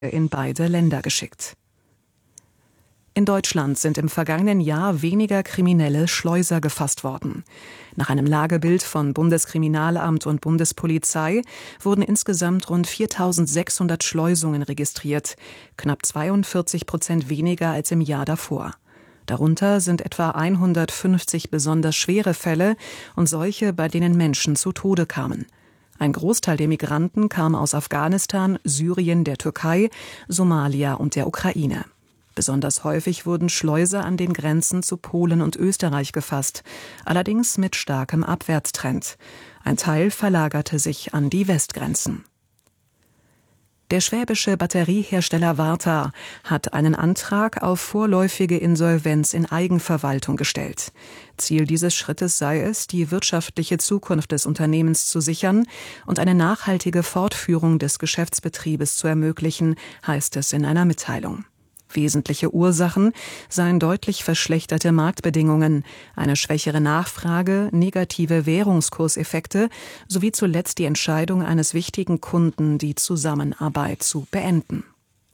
in beide Länder geschickt. In Deutschland sind im vergangenen Jahr weniger kriminelle Schleuser gefasst worden. Nach einem Lagebild von Bundeskriminalamt und Bundespolizei wurden insgesamt rund 4.600 Schleusungen registriert, knapp 42% weniger als im Jahr davor. Darunter sind etwa 150 besonders schwere Fälle und solche, bei denen Menschen zu Tode kamen. Ein Großteil der Migranten kam aus Afghanistan, Syrien, der Türkei, Somalia und der Ukraine. Besonders häufig wurden Schleuser an den Grenzen zu Polen und Österreich gefasst, allerdings mit starkem Abwärtstrend. Ein Teil verlagerte sich an die Westgrenzen. Der schwäbische Batteriehersteller Varta hat einen Antrag auf vorläufige Insolvenz in Eigenverwaltung gestellt. Ziel dieses Schrittes sei es, die wirtschaftliche Zukunft des Unternehmens zu sichern und eine nachhaltige Fortführung des Geschäftsbetriebes zu ermöglichen, heißt es in einer Mitteilung. Wesentliche Ursachen seien deutlich verschlechterte Marktbedingungen, eine schwächere Nachfrage, negative Währungskurseffekte sowie zuletzt die Entscheidung eines wichtigen Kunden, die Zusammenarbeit zu beenden.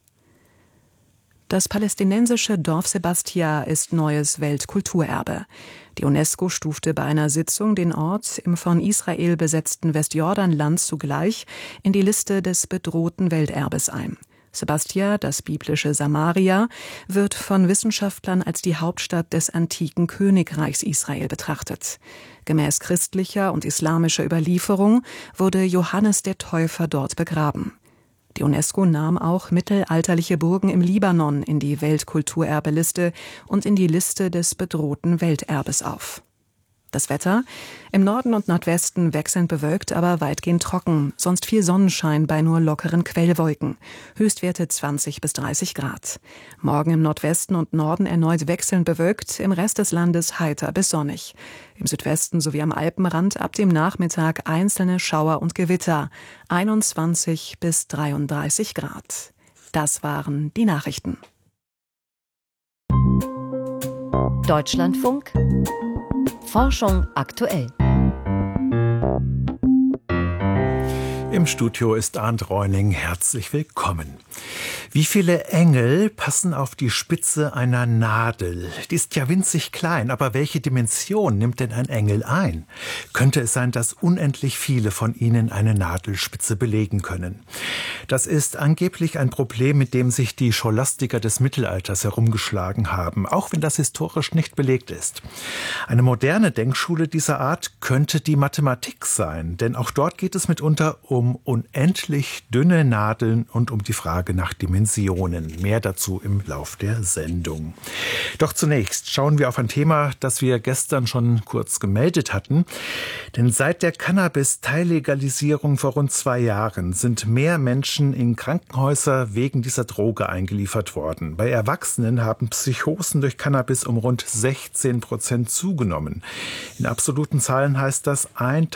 Das palästinensische Dorf Sebastia ist neues Weltkulturerbe. Die UNESCO stufte bei einer Sitzung den Ort im von Israel besetzten Westjordanland zugleich in die Liste des bedrohten Welterbes ein. Sebastia, das biblische Samaria, wird von Wissenschaftlern als die Hauptstadt des antiken Königreichs Israel betrachtet. Gemäß christlicher und islamischer Überlieferung wurde Johannes der Täufer dort begraben. Die UNESCO nahm auch mittelalterliche Burgen im Libanon in die Weltkulturerbeliste und in die Liste des bedrohten Welterbes auf. Das Wetter: Im Norden und Nordwesten wechselnd bewölkt, aber weitgehend trocken, sonst viel Sonnenschein bei nur lockeren Quellwolken. Höchstwerte 20 bis 30 Grad. Morgen im Nordwesten und Norden erneut wechselnd bewölkt, im Rest des Landes heiter bis sonnig. Im Südwesten sowie am Alpenrand ab dem Nachmittag einzelne Schauer und Gewitter, 21 bis 33 Grad. Das waren die Nachrichten. Deutschlandfunk Forschung aktuell. Im Studio ist Arndt Reuning. Herzlich willkommen. Wie viele Engel passen auf die Spitze einer Nadel? Die ist ja winzig klein, aber welche Dimension nimmt denn ein Engel ein? Könnte es sein, dass unendlich viele von ihnen eine Nadelspitze belegen können? Das ist angeblich ein Problem, mit dem sich die Scholastiker des Mittelalters herumgeschlagen haben, auch wenn das historisch nicht belegt ist. Eine moderne Denkschule dieser Art könnte die Mathematik sein, denn auch dort geht es mitunter um unendlich dünne Nadeln und um die Frage nach Dimensionen. Mehr dazu im Lauf der Sendung. Doch zunächst schauen wir auf ein Thema, das wir gestern schon kurz gemeldet hatten. Denn seit der Cannabis-Teillegalisierung vor rund 2 Jahren sind mehr Menschen in Krankenhäuser wegen dieser Droge eingeliefert worden. Bei Erwachsenen haben Psychosen durch Cannabis um rund 16% zugenommen. In absoluten Zahlen heißt das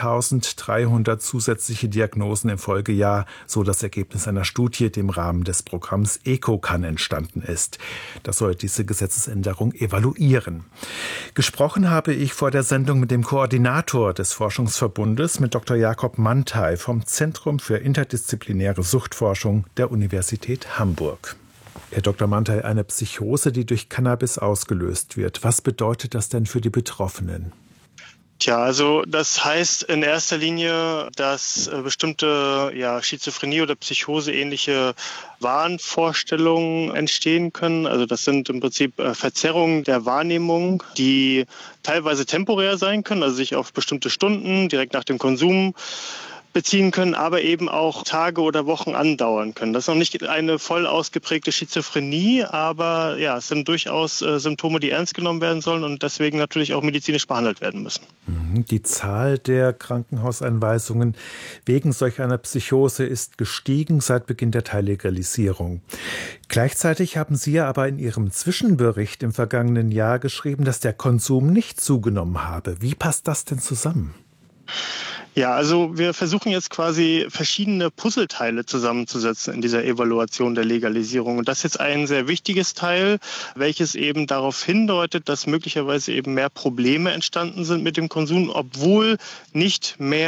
1.300 zusätzliche Diagnosen im Folgejahr, so das Ergebnis einer Studie, die im Rahmen des Programms EcoCan entstanden ist. Das soll diese Gesetzesänderung evaluieren. Gesprochen habe ich vor der Sendung mit dem Koordinator des Forschungsverbundes, mit Dr. Jakob Mantei vom Zentrum für interdisziplinäre Suchtforschung der Universität Hamburg. Herr Dr. Mantei, eine Psychose, die durch Cannabis ausgelöst wird. Was bedeutet das denn für die Betroffenen? Tja, also das heißt in erster Linie, dass bestimmte Schizophrenie oder Psychose-ähnliche Wahnvorstellungen entstehen können. Also das sind im Prinzip Verzerrungen der Wahrnehmung, die teilweise temporär sein können, also sich auf bestimmte Stunden direkt nach dem Konsum beziehen können, aber eben auch Tage oder Wochen andauern können. Das ist noch nicht eine voll ausgeprägte Schizophrenie, aber ja, es sind durchaus Symptome, die ernst genommen werden sollen und deswegen natürlich auch medizinisch behandelt werden müssen. Die Zahl der Krankenhauseinweisungen wegen solch einer Psychose ist gestiegen seit Beginn der Teillegalisierung. Gleichzeitig haben Sie ja aber in Ihrem Zwischenbericht im vergangenen Jahr geschrieben, dass der Konsum nicht zugenommen habe. Wie passt das denn zusammen? Ja, also wir versuchen jetzt quasi verschiedene Puzzleteile zusammenzusetzen in dieser Evaluation der Legalisierung. Und das ist jetzt ein sehr wichtiges Teil, welches eben darauf hindeutet, dass möglicherweise eben mehr Probleme entstanden sind mit dem Konsum, obwohl nicht mehr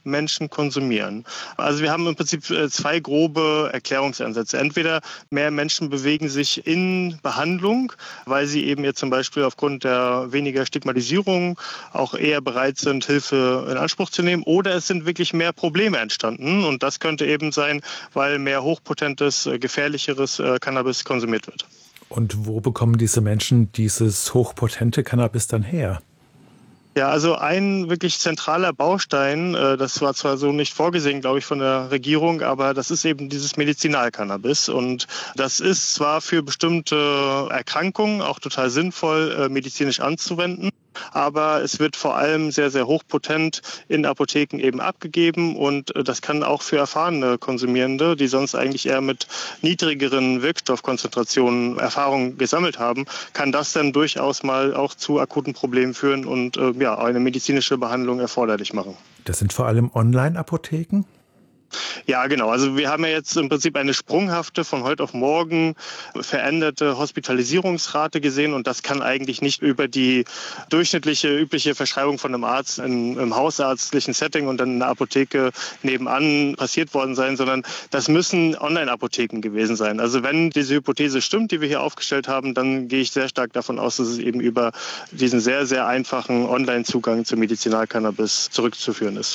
Menschen konsumieren. Also wir haben im Prinzip zwei grobe Erklärungsansätze. Entweder mehr Menschen bewegen sich in Behandlung, weil sie eben jetzt zum Beispiel aufgrund der weniger Stigmatisierung auch eher bereit sind, Hilfe in Anspruch zu nehmen, oder es sind wirklich mehr Probleme entstanden und das könnte eben sein, weil mehr hochpotentes, gefährlicheres Cannabis konsumiert wird. Und wo bekommen diese Menschen dieses hochpotente Cannabis dann her? Ja, also ein wirklich zentraler Baustein, das war zwar so nicht vorgesehen, glaube ich, von der Regierung, aber das ist eben dieses Medizinalcannabis. Und das ist zwar für bestimmte Erkrankungen auch total sinnvoll, medizinisch anzuwenden, aber es wird vor allem sehr, sehr hochpotent in Apotheken eben abgegeben und das kann auch für erfahrene Konsumierende, die sonst eigentlich eher mit niedrigeren Wirkstoffkonzentrationen Erfahrung gesammelt haben, kann das dann durchaus mal auch zu akuten Problemen führen und eine medizinische Behandlung erforderlich machen. Das sind vor allem Online-Apotheken? Ja, genau. Also wir haben ja jetzt im Prinzip eine sprunghafte, von heute auf morgen veränderte Hospitalisierungsrate gesehen und das kann eigentlich nicht über die durchschnittliche, übliche Verschreibung von einem Arzt im hausärztlichen Setting und dann in der Apotheke nebenan passiert worden sein, sondern das müssen Online-Apotheken gewesen sein. Also wenn diese Hypothese stimmt, die wir hier aufgestellt haben, dann gehe ich sehr stark davon aus, dass es eben über diesen sehr, sehr einfachen Online-Zugang zu Medizinalcannabis zurückzuführen ist.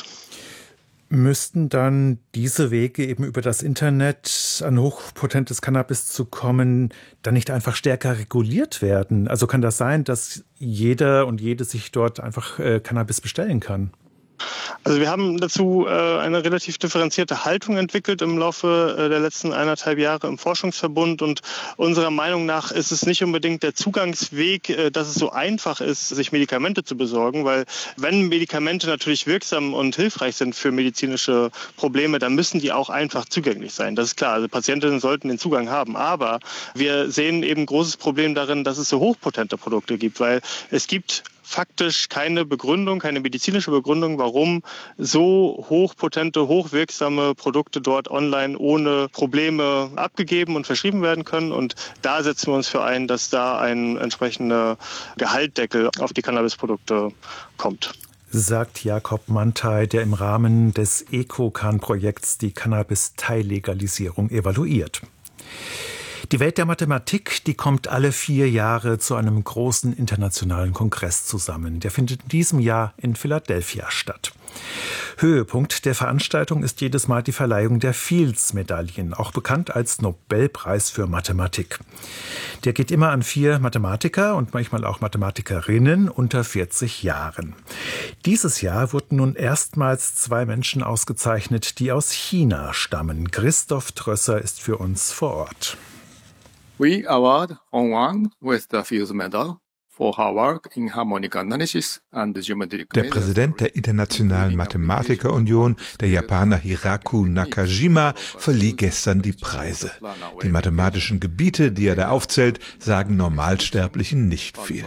Müssten dann diese Wege eben über das Internet an hochpotentes Cannabis zu kommen, dann nicht einfach stärker reguliert werden? Also kann das sein, dass jeder und jede sich dort einfach Cannabis bestellen kann? Also wir haben dazu eine relativ differenzierte Haltung entwickelt im Laufe der letzten 1,5 Jahre im Forschungsverbund und unserer Meinung nach ist es nicht unbedingt der Zugangsweg, dass es so einfach ist, sich Medikamente zu besorgen, weil wenn Medikamente natürlich wirksam und hilfreich sind für medizinische Probleme, dann müssen die auch einfach zugänglich sein. Das ist klar, also Patientinnen sollten den Zugang haben, aber wir sehen eben ein großes Problem darin, dass es so hochpotente Produkte gibt, weil es gibt faktisch keine Begründung, keine medizinische Begründung, warum so hochpotente, hochwirksame Produkte dort online ohne Probleme abgegeben und verschrieben werden können. Und da setzen wir uns für ein, dass da ein entsprechender Gehaltdeckel auf die Cannabisprodukte kommt. Sagt Jakob Mantei, der im Rahmen des EcoCan-Projekts die Cannabis-Teillegalisierung evaluiert. Die Welt der Mathematik, die kommt alle 4 Jahre zu einem großen internationalen Kongress zusammen. Der findet in diesem Jahr in Philadelphia statt. Höhepunkt der Veranstaltung ist jedes Mal die Verleihung der Fields-Medaillen, auch bekannt als Nobelpreis für Mathematik. Der geht immer an 4 Mathematiker und manchmal auch Mathematikerinnen unter 40 Jahren. Dieses Jahr wurden nun erstmals 2 Menschen ausgezeichnet, die aus China stammen. Christoph Trösser ist für uns vor Ort. We award Hong Wang with the Fields Medal for her work in harmonic analysis and geometric Der Präsident der Internationalen Mathematikerunion, der Japaner Hiraku Nakajima, verlieh gestern die Preise. Die mathematischen Gebiete, die er da aufzählt, sagen Normalsterblichen nicht viel.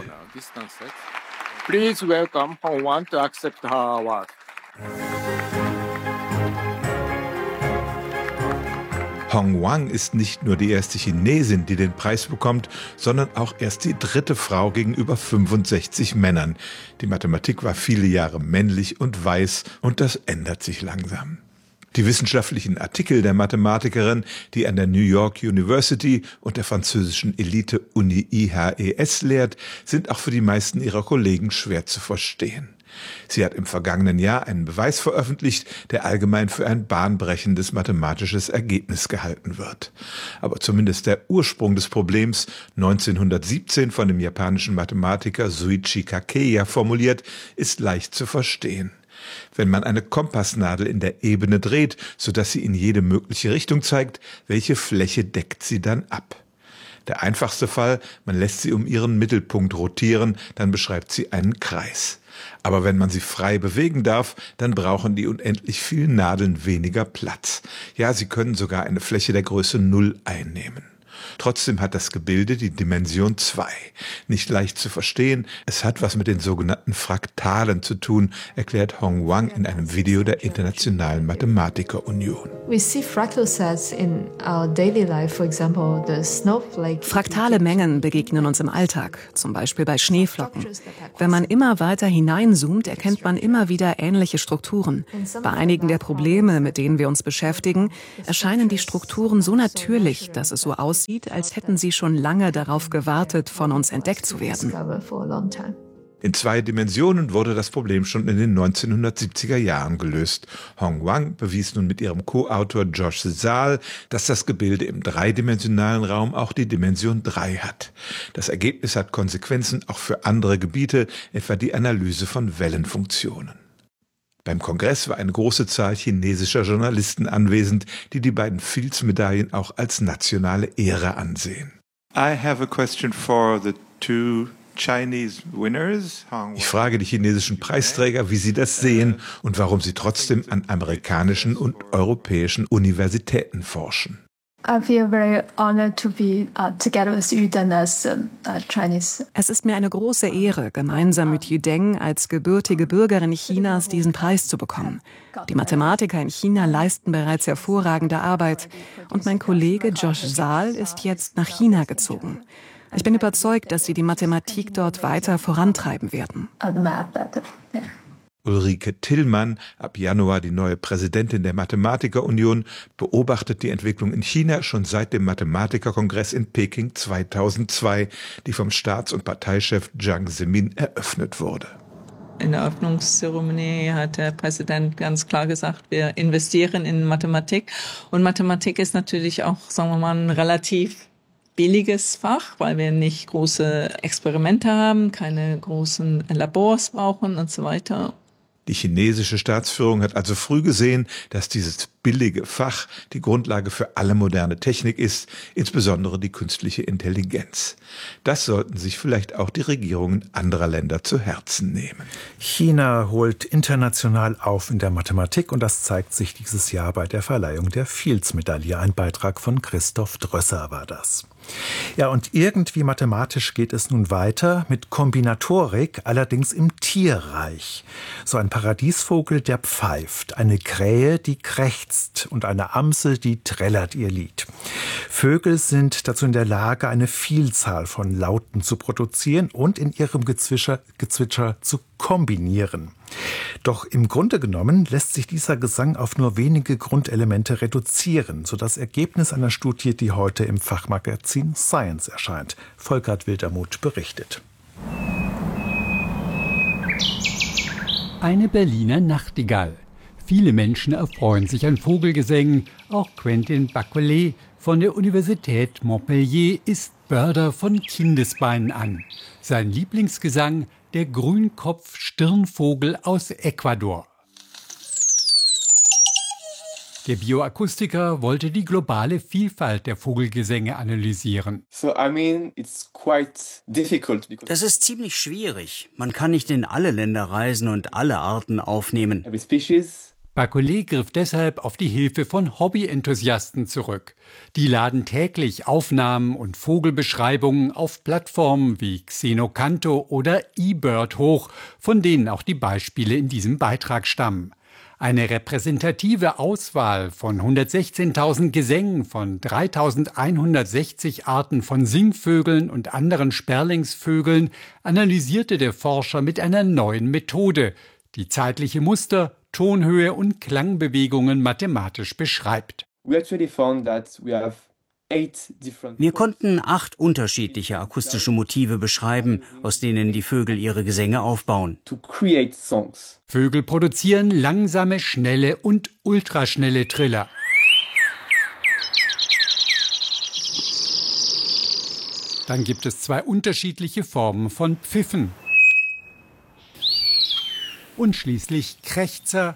Please welcome Hong Wang to accept her award. Hong Wang ist nicht nur die erste Chinesin, die den Preis bekommt, sondern auch erst die 3. Frau gegenüber 65 Männern. Die Mathematik war viele Jahre männlich und weiß und das ändert sich langsam. Die wissenschaftlichen Artikel der Mathematikerin, die an der New York University und der französischen Elite-Uni IHES lehrt, sind auch für die meisten ihrer Kollegen schwer zu verstehen. Sie hat im vergangenen Jahr einen Beweis veröffentlicht, der allgemein für ein bahnbrechendes mathematisches Ergebnis gehalten wird. Aber zumindest der Ursprung des Problems, 1917 von dem japanischen Mathematiker Shuichi Kakeya formuliert, ist leicht zu verstehen. Wenn man eine Kompassnadel in der Ebene dreht, sodass sie in jede mögliche Richtung zeigt, welche Fläche deckt sie dann ab? Der einfachste Fall, man lässt sie um ihren Mittelpunkt rotieren, dann beschreibt sie einen Kreis. Aber wenn man sie frei bewegen darf, dann brauchen die unendlich vielen Nadeln weniger Platz. Ja, sie können sogar eine Fläche der Größe 0 einnehmen. Trotzdem hat das Gebilde die Dimension 2. Nicht leicht zu verstehen, es hat was mit den sogenannten Fraktalen zu tun, erklärt Hong Wang in einem Video der Internationalen Mathematiker-Union. Fraktale Mengen begegnen uns im Alltag, zum Beispiel bei Schneeflocken. Wenn man immer weiter hineinzoomt, erkennt man immer wieder ähnliche Strukturen. Bei einigen der Probleme, mit denen wir uns beschäftigen, erscheinen die Strukturen so natürlich, dass es so aussieht, als hätten sie schon lange darauf gewartet, von uns entdeckt zu werden. In 2 Dimensionen wurde das Problem schon in den 1970er Jahren gelöst. Hong Wang bewies nun mit ihrem Co-Autor Josh Zahl, dass das Gebilde im dreidimensionalen Raum auch die Dimension 3 hat. Das Ergebnis hat Konsequenzen auch für andere Gebiete, etwa die Analyse von Wellenfunktionen. Beim Kongress war eine große Zahl chinesischer Journalisten anwesend, die die beiden Fields-Medaillen auch als nationale Ehre ansehen. I have a question for the two Chinese winners. Ich frage die chinesischen Preisträger, wie sie das sehen und warum sie trotzdem an amerikanischen und europäischen Universitäten forschen. I feel very honored to be together with Yu Deng as Chinese. Es ist mir eine große Ehre, gemeinsam mit Yu Deng als gebürtige Bürgerin Chinas diesen Preis zu bekommen. Die Mathematiker in China leisten bereits hervorragende Arbeit und mein Kollege Josh Zahl ist jetzt nach China gezogen. Ich bin überzeugt, dass sie die Mathematik dort weiter vorantreiben werden. Ulrike Tillmann, ab Januar die neue Präsidentin der Mathematiker-Union, beobachtet die Entwicklung in China schon seit dem Mathematikerkongress in Peking 2002, die vom Staats- und Parteichef Jiang Zemin eröffnet wurde. In der Eröffnungszeremonie hat der Präsident ganz klar gesagt, wir investieren in Mathematik. Und Mathematik ist natürlich auch, sagen wir mal, ein relativ billiges Fach, weil wir nicht große Experimente haben, keine großen Labors brauchen und so weiter. Die chinesische Staatsführung hat also früh gesehen, dass dieses billige Fach die Grundlage für alle moderne Technik ist, insbesondere die künstliche Intelligenz. Das sollten sich vielleicht auch die Regierungen anderer Länder zu Herzen nehmen. China holt international auf in der Mathematik und das zeigt sich dieses Jahr bei der Verleihung der Fields-Medaille. Ein Beitrag von Christoph Drösser war das. Ja, und irgendwie mathematisch geht es nun weiter mit Kombinatorik, allerdings im Tierreich. So ein Paradiesvogel, der pfeift, eine Krähe, die krächzt und eine Amsel, die trällert ihr Lied. Vögel sind dazu in der Lage, eine Vielzahl von Lauten zu produzieren und in ihrem Gezwitscher zu kombinieren. Doch im Grunde genommen lässt sich dieser Gesang auf nur wenige Grundelemente reduzieren, so das Ergebnis einer Studie, die heute im Fachmagazin Science erscheint. Volkert Wildermuth berichtet. Eine Berliner Nachtigall. Viele Menschen erfreuen sich an Vogelgesängen. Auch Quentin Bacolet von der Universität Montpellier ist Börder von Kindesbeinen an. Sein Lieblingsgesang, der Grünkopf-Stirnvogel aus Ecuador. Der Bioakustiker wollte die globale Vielfalt der Vogelgesänge analysieren. Das ist ziemlich schwierig. Man kann nicht in alle Länder reisen und alle Arten aufnehmen. Bacolet griff deshalb auf die Hilfe von Hobbyenthusiasten zurück. Die laden täglich Aufnahmen und Vogelbeschreibungen auf Plattformen wie Xenocanto oder eBird hoch, von denen auch die Beispiele in diesem Beitrag stammen. Eine repräsentative Auswahl von 116.000 Gesängen von 3.160 Arten von Singvögeln und anderen Sperlingsvögeln analysierte der Forscher mit einer neuen Methode, die zeitliche Muster, Tonhöhe und Klangbewegungen mathematisch beschreibt. Wir konnten 8 unterschiedliche akustische Motive beschreiben, aus denen die Vögel ihre Gesänge aufbauen. Vögel produzieren langsame, schnelle und ultraschnelle Triller. Dann gibt es 2 unterschiedliche Formen von Pfiffen. Und schließlich Krächzer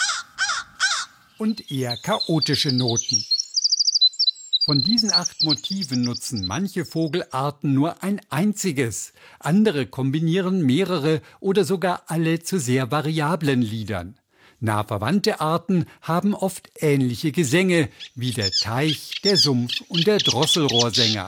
und eher chaotische Noten. Von diesen 8 Motiven nutzen manche Vogelarten nur ein einziges. Andere kombinieren mehrere oder sogar alle zu sehr variablen Liedern. Nah verwandte Arten haben oft ähnliche Gesänge wie der Teich, der Sumpf und der Drosselrohrsänger.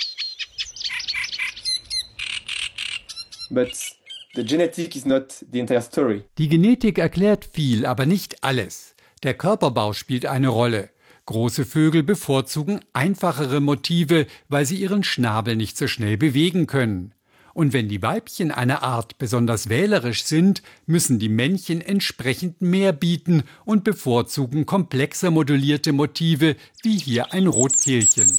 But the genetic is not the entire story. Die Genetik erklärt viel, aber nicht alles. Der Körperbau spielt eine Rolle. Große Vögel bevorzugen einfachere Motive, weil sie ihren Schnabel nicht so schnell bewegen können. Und wenn die Weibchen einer Art besonders wählerisch sind, müssen die Männchen entsprechend mehr bieten und bevorzugen komplexer modulierte Motive, wie hier ein Rotkehlchen.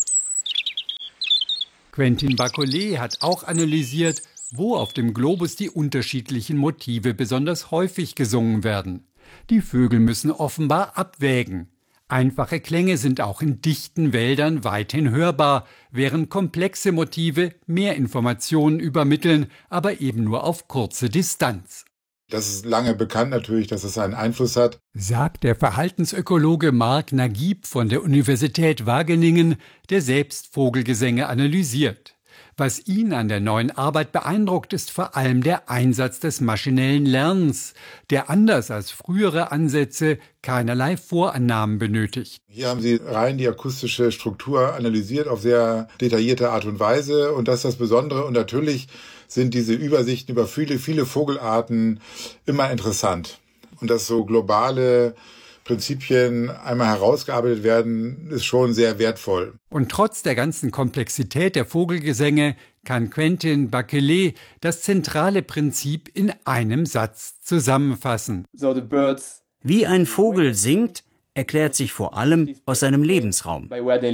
Quentin Barcollet hat auch analysiert, wo auf dem Globus die unterschiedlichen Motive besonders häufig gesungen werden. Die Vögel müssen offenbar abwägen. Einfache Klänge sind auch in dichten Wäldern weithin hörbar, während komplexe Motive mehr Informationen übermitteln, aber eben nur auf kurze Distanz. Das ist lange bekannt natürlich, dass es einen Einfluss hat, sagt der Verhaltensökologe Marc Naguib von der Universität Wageningen, der selbst Vogelgesänge analysiert. Was ihn an der neuen Arbeit beeindruckt, ist vor allem der Einsatz des maschinellen Lernens, der anders als frühere Ansätze keinerlei Vorannahmen benötigt. Hier haben Sie rein die akustische Struktur analysiert auf sehr detaillierte Art und Weise und das ist das Besondere. Und natürlich sind diese Übersichten über viele, viele Vogelarten immer interessant. Und dass so globale Prinzipien einmal herausgearbeitet werden, ist schon sehr wertvoll. Und trotz der ganzen Komplexität der Vogelgesänge kann Quentin Barcollet das zentrale Prinzip in einem Satz zusammenfassen. Wie ein Vogel singt, erklärt sich vor allem aus seinem Lebensraum.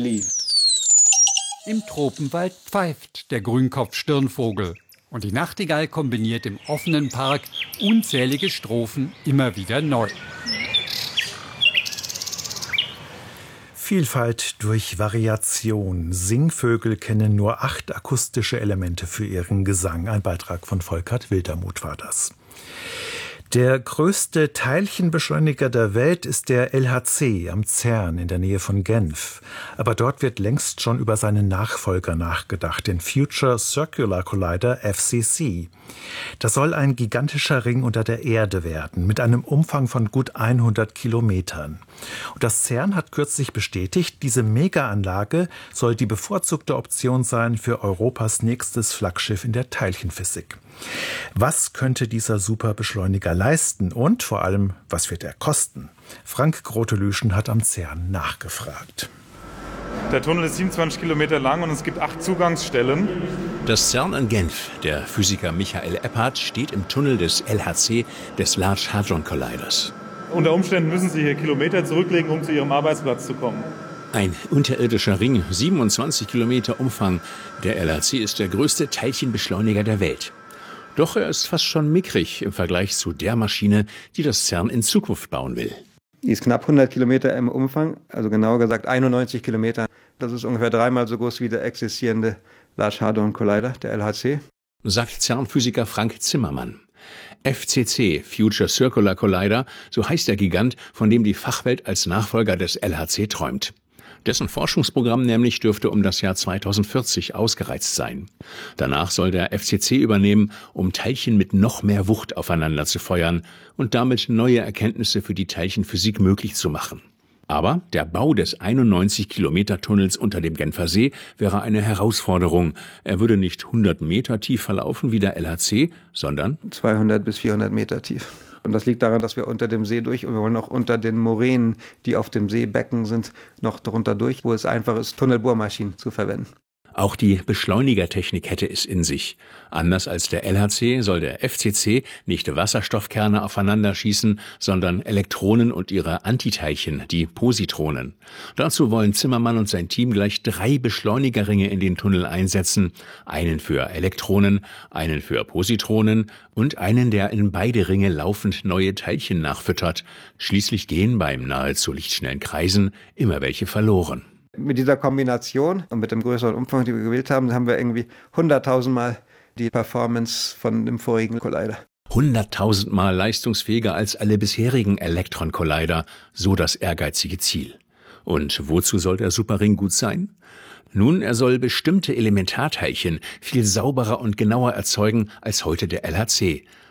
Im Tropenwald pfeift der Grünkopfstirnvogel. Und die Nachtigall kombiniert im offenen Park unzählige Strophen immer wieder neu. Vielfalt durch Variation. Singvögel kennen nur 8 akustische Elemente für ihren Gesang. Ein Beitrag von Volkert Wildermuth war das. Der größte Teilchenbeschleuniger der Welt ist der LHC am CERN in der Nähe von Genf. Aber dort wird längst schon über seinen Nachfolger nachgedacht, den Future Circular Collider FCC. Das soll ein gigantischer Ring unter der Erde werden, mit einem Umfang von gut 100 Kilometern. Und das CERN hat kürzlich bestätigt, diese Megaanlage soll die bevorzugte Option sein für Europas nächstes Flaggschiff in der Teilchenphysik. Was könnte dieser Superbeschleuniger leisten und vor allem, was wird er kosten? Frank Grotelüschen hat am CERN nachgefragt. Der Tunnel ist 27 Kilometer lang und es gibt 8 Zugangsstellen. Das CERN in Genf. Der Physiker Michael Epphardt steht im Tunnel des LHC, des Large Hadron Colliders. Unter Umständen müssen Sie hier Kilometer zurücklegen, um zu Ihrem Arbeitsplatz zu kommen. Ein unterirdischer Ring, 27 Kilometer Umfang. Der LHC ist der größte Teilchenbeschleuniger der Welt. Doch er ist fast schon mickrig im Vergleich zu der Maschine, die das CERN in Zukunft bauen will. Die ist knapp 100 Kilometer im Umfang, also genauer gesagt 91 Kilometer. Das ist ungefähr 3-mal so groß wie der existierende Large Hadron Collider, der LHC. Sagt CERN-Physiker Frank Zimmermann. FCC, Future Circular Collider, so heißt der Gigant, von dem die Fachwelt als Nachfolger des LHC träumt. Dessen Forschungsprogramm nämlich dürfte um das Jahr 2040 ausgereizt sein. Danach soll der FCC übernehmen, um Teilchen mit noch mehr Wucht aufeinander zu feuern und damit neue Erkenntnisse für die Teilchenphysik möglich zu machen. Aber der Bau des 91-Kilometer-Tunnels unter dem Genfer See wäre eine Herausforderung. Er würde nicht 100 Meter tief verlaufen wie der LHC, sondern 200 bis 400 Meter tief. Und das liegt daran, dass wir unter dem See durch und wir wollen auch unter den Moränen, die auf dem Seebecken sind, noch darunter durch, wo es einfach ist, Tunnelbohrmaschinen zu verwenden. Auch die Beschleunigertechnik hätte es in sich. Anders als der LHC soll der FCC nicht Wasserstoffkerne aufeinander schießen, sondern Elektronen und ihre Antiteilchen, die Positronen. Dazu wollen Zimmermann und sein Team gleich 3 Beschleunigerringe in den Tunnel einsetzen. Einen für Elektronen, einen für Positronen und einen, der in beide Ringe laufend neue Teilchen nachfüttert. Schließlich gehen beim nahezu lichtschnellen Kreisen immer welche verloren. Mit dieser Kombination und mit dem größeren Umfang, den wir gewählt haben, haben wir irgendwie 100.000 Mal die Performance von dem vorigen Collider. 100.000 Mal leistungsfähiger als alle bisherigen Elektron-Collider, so das ehrgeizige Ziel. Und wozu soll der Superring gut sein? Nun, er soll bestimmte Elementarteilchen viel sauberer und genauer erzeugen als heute der LHC.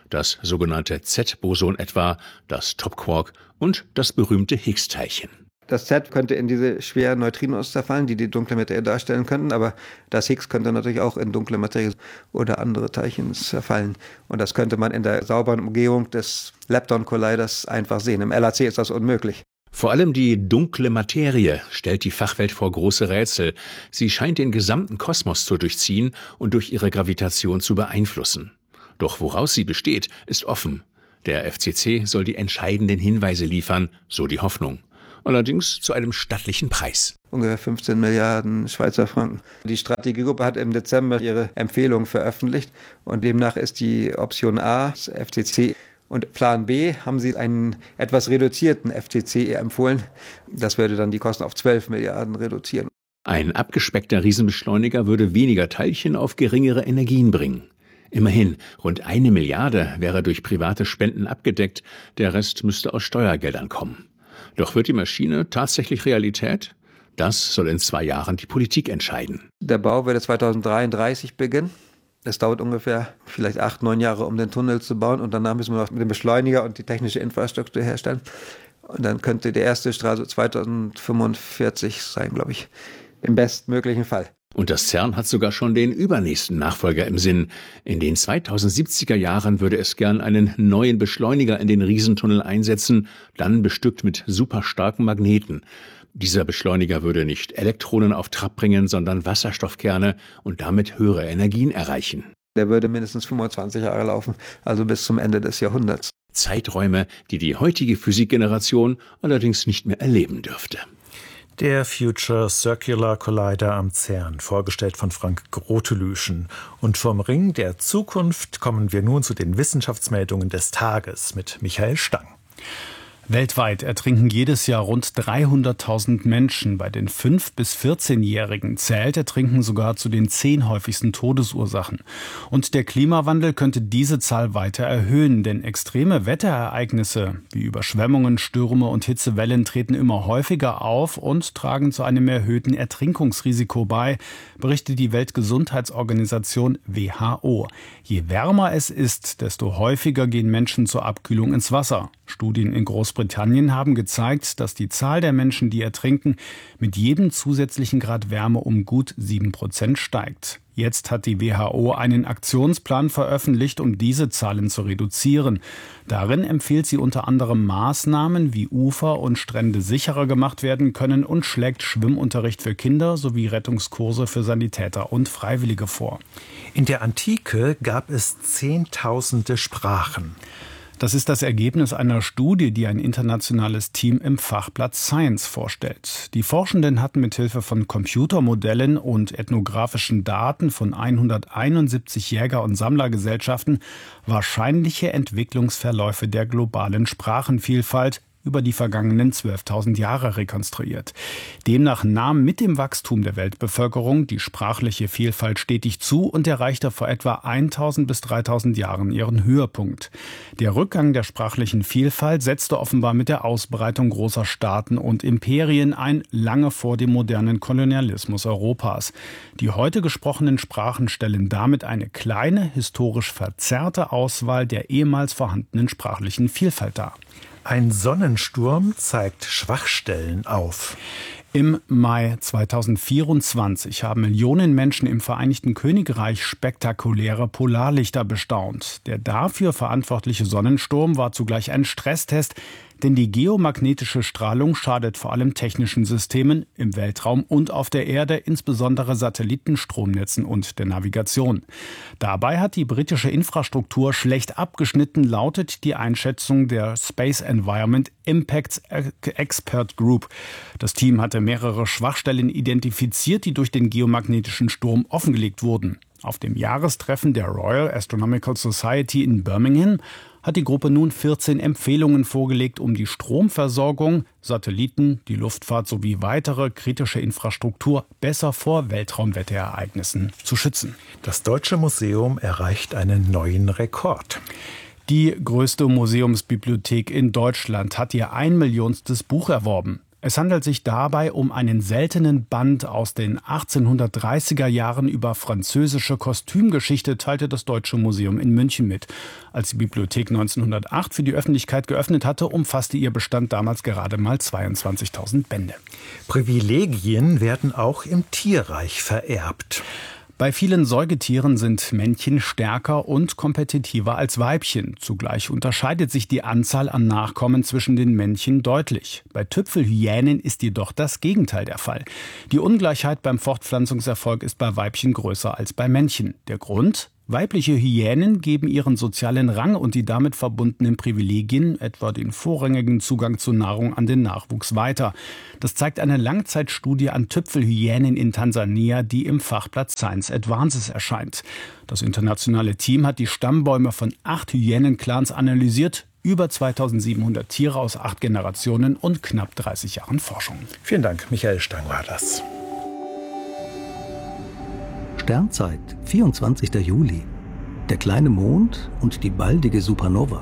Das sogenannte Z-Boson etwa, das Topquark und das berühmte Higgs-Teilchen. Das Z könnte in diese schweren Neutrinos zerfallen, die dunkle Materie darstellen könnten, aber das Higgs könnte natürlich auch in dunkle Materie oder andere Teilchen zerfallen. Und das könnte man in der sauberen Umgebung des Lepton-Colliders einfach sehen. Im LHC ist das unmöglich. Vor allem die dunkle Materie stellt die Fachwelt vor große Rätsel. Sie scheint den gesamten Kosmos zu durchziehen und durch ihre Gravitation zu beeinflussen. Doch woraus sie besteht, ist offen. Der FCC soll die entscheidenden Hinweise liefern, so die Hoffnung. Allerdings zu einem stattlichen Preis. Ungefähr 15 Milliarden Schweizer Franken. Die Strategiegruppe hat im Dezember ihre Empfehlung veröffentlicht und demnach ist die Option A das FCC und Plan B haben sie einen etwas reduzierten FCC empfohlen. Das würde dann die Kosten auf 12 Milliarden reduzieren. Ein abgespeckter Riesenbeschleuniger würde weniger Teilchen auf geringere Energien bringen. Immerhin, rund 1 Milliarde wäre durch private Spenden abgedeckt, der Rest müsste aus Steuergeldern kommen. Doch wird die Maschine tatsächlich Realität? Das soll in 2 Jahren die Politik entscheiden. Der Bau würde 2033 beginnen. Es dauert ungefähr vielleicht 8, 9 Jahre, um den Tunnel zu bauen. Und danach müssen wir noch mit dem Beschleuniger und die technische Infrastruktur herstellen. Und dann könnte der erste Straße 2045 sein, glaube ich, im bestmöglichen Fall. Und das CERN hat sogar schon den übernächsten Nachfolger im Sinn. In den 2070er Jahren würde es gern einen neuen Beschleuniger in den Riesentunnel einsetzen, dann bestückt mit superstarken Magneten. Dieser Beschleuniger würde nicht Elektronen auf Trab bringen, sondern Wasserstoffkerne und damit höhere Energien erreichen. Der würde mindestens 25 Jahre laufen, also bis zum Ende des Jahrhunderts. Zeiträume, die die heutige Physikgeneration allerdings nicht mehr erleben dürfte. Der Future Circular Collider am CERN, vorgestellt von Frank Grotelüschen. Und vom Ring der Zukunft kommen wir nun zu den Wissenschaftsmeldungen des Tages mit Michael Stang. Weltweit ertrinken jedes Jahr rund 300.000 Menschen. Bei den 5- bis 14-Jährigen zählt Ertrinken sogar zu den 10 häufigsten Todesursachen. Und der Klimawandel könnte diese Zahl weiter erhöhen, denn extreme Wetterereignisse wie Überschwemmungen, Stürme und Hitzewellen treten immer häufiger auf und tragen zu einem erhöhten Ertrinkungsrisiko bei, berichtet die Weltgesundheitsorganisation WHO. Je wärmer es ist, desto häufiger gehen Menschen zur Abkühlung ins Wasser. Studien in Großbritannien haben gezeigt, dass die Zahl der Menschen, die ertrinken, mit jedem zusätzlichen Grad Wärme um gut 7% steigt. Jetzt hat die WHO einen Aktionsplan veröffentlicht, um diese Zahlen zu reduzieren. Darin empfiehlt sie unter anderem Maßnahmen, wie Ufer und Strände sicherer gemacht werden können und schlägt Schwimmunterricht für Kinder sowie Rettungskurse für Sanitäter und Freiwillige vor. In der Antike gab es Zehntausende Sprachen. Das ist das Ergebnis einer Studie, die ein internationales Team im Fachblatt Science vorstellt. Die Forschenden hatten mithilfe von Computermodellen und ethnografischen Daten von 171 Jäger- und Sammlergesellschaften wahrscheinliche Entwicklungsverläufe der globalen Sprachenvielfalt über die vergangenen 12.000 Jahre rekonstruiert. Demnach nahm mit dem Wachstum der Weltbevölkerung die sprachliche Vielfalt stetig zu und erreichte vor etwa 1.000 bis 3.000 Jahren ihren Höhepunkt. Der Rückgang der sprachlichen Vielfalt setzte offenbar mit der Ausbreitung großer Staaten und Imperien ein, lange vor dem modernen Kolonialismus Europas. Die heute gesprochenen Sprachen stellen damit eine kleine, historisch verzerrte Auswahl der ehemals vorhandenen sprachlichen Vielfalt dar. Ein Sonnensturm zeigt Schwachstellen auf. Im Mai 2024 haben Millionen Menschen im Vereinigten Königreich spektakuläre Polarlichter bestaunt. Der dafür verantwortliche Sonnensturm war zugleich ein Stresstest, denn die geomagnetische Strahlung schadet vor allem technischen Systemen im Weltraum und auf der Erde, insbesondere Satelliten, Stromnetzen und der Navigation. Dabei hat die britische Infrastruktur schlecht abgeschnitten, lautet die Einschätzung der Space Environment Impacts Expert Group. Das Team hatte mehrere Schwachstellen identifiziert, die durch den geomagnetischen Sturm offengelegt wurden. Auf dem Jahrestreffen der Royal Astronomical Society in Birmingham hat die Gruppe nun 14 Empfehlungen vorgelegt, um die Stromversorgung, Satelliten, die Luftfahrt sowie weitere kritische Infrastruktur besser vor Weltraumwetterereignissen zu schützen. Das Deutsche Museum erreicht einen neuen Rekord. Die größte Museumsbibliothek in Deutschland hat ihr 1 Millionstes Buch erworben. Es handelt sich dabei um einen seltenen Band aus den 1830er Jahren über französische Kostümgeschichte, teilte das Deutsche Museum in München mit. Als die Bibliothek 1908 für die Öffentlichkeit geöffnet hatte, umfasste ihr Bestand damals gerade mal 22.000 Bände. Privilegien werden auch im Tierreich vererbt. Bei vielen Säugetieren sind Männchen stärker und kompetitiver als Weibchen. Zugleich unterscheidet sich die Anzahl an Nachkommen zwischen den Männchen deutlich. Bei Tüpfelhyänen ist jedoch das Gegenteil der Fall. Die Ungleichheit beim Fortpflanzungserfolg ist bei Weibchen größer als bei Männchen. Der Grund? Weibliche Hyänen geben ihren sozialen Rang und die damit verbundenen Privilegien, etwa den vorrangigen Zugang zu Nahrung, an den Nachwuchs weiter. Das zeigt eine Langzeitstudie an Tüpfelhyänen in Tansania, die im Fachblatt Science Advances erscheint. Das internationale Team hat die Stammbäume von 8 Hyänenclans analysiert, über 2700 Tiere aus 8 Generationen und knapp 30 Jahren Forschung. Vielen Dank, Michael Stang war das. Sternzeit, 24. Juli. Der kleine Mond und die baldige Supernova.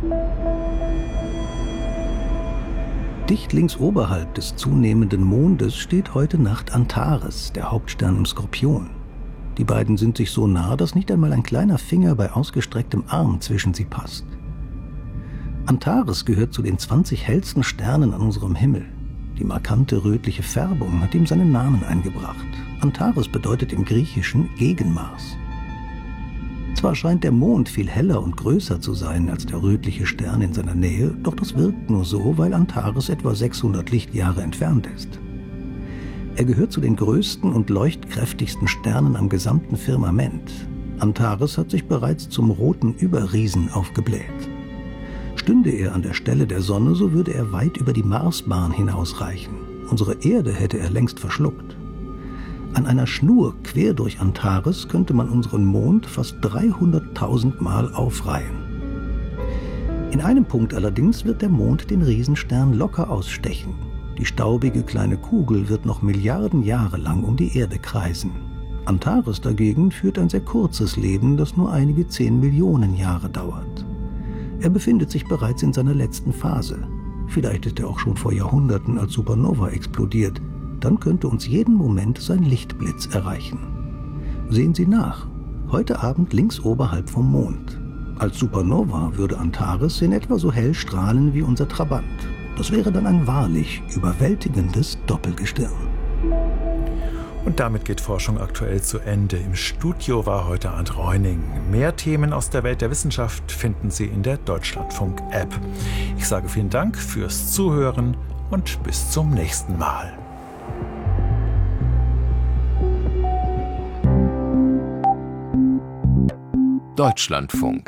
Dicht links oberhalb des zunehmenden Mondes steht heute Nacht Antares, der Hauptstern im Skorpion. Die beiden sind sich so nah, dass nicht einmal ein kleiner Finger bei ausgestrecktem Arm zwischen sie passt. Antares gehört zu den 20 hellsten Sternen an unserem Himmel. Die markante rötliche Färbung hat ihm seinen Namen eingebracht. Antares bedeutet im Griechischen Gegenmars. Zwar scheint der Mond viel heller und größer zu sein als der rötliche Stern in seiner Nähe, doch das wirkt nur so, weil Antares etwa 600 Lichtjahre entfernt ist. Er gehört zu den größten und leuchtkräftigsten Sternen am gesamten Firmament. Antares hat sich bereits zum roten Überriesen aufgebläht. Stünde er an der Stelle der Sonne, so würde er weit über die Marsbahn hinausreichen. Unsere Erde hätte er längst verschluckt. An einer Schnur quer durch Antares könnte man unseren Mond fast 300.000 Mal aufreihen. In einem Punkt allerdings wird der Mond den Riesenstern locker ausstechen. Die staubige kleine Kugel wird noch Milliarden Jahre lang um die Erde kreisen. Antares dagegen führt ein sehr kurzes Leben, das nur einige 10 Millionen Jahre dauert. Er befindet sich bereits in seiner letzten Phase. Vielleicht ist er auch schon vor Jahrhunderten als Supernova explodiert. Dann könnte uns jeden Moment sein Lichtblitz erreichen. Sehen Sie nach. Heute Abend links oberhalb vom Mond. Als Supernova würde Antares in etwa so hell strahlen wie unser Trabant. Das wäre dann ein wahrlich überwältigendes Doppelgestirn. Und damit geht Forschung aktuell zu Ende. Im Studio war heute Arndt Reuning. Mehr Themen aus der Welt der Wissenschaft finden Sie in der Deutschlandfunk-App. Ich sage vielen Dank fürs Zuhören und bis zum nächsten Mal. Deutschlandfunk.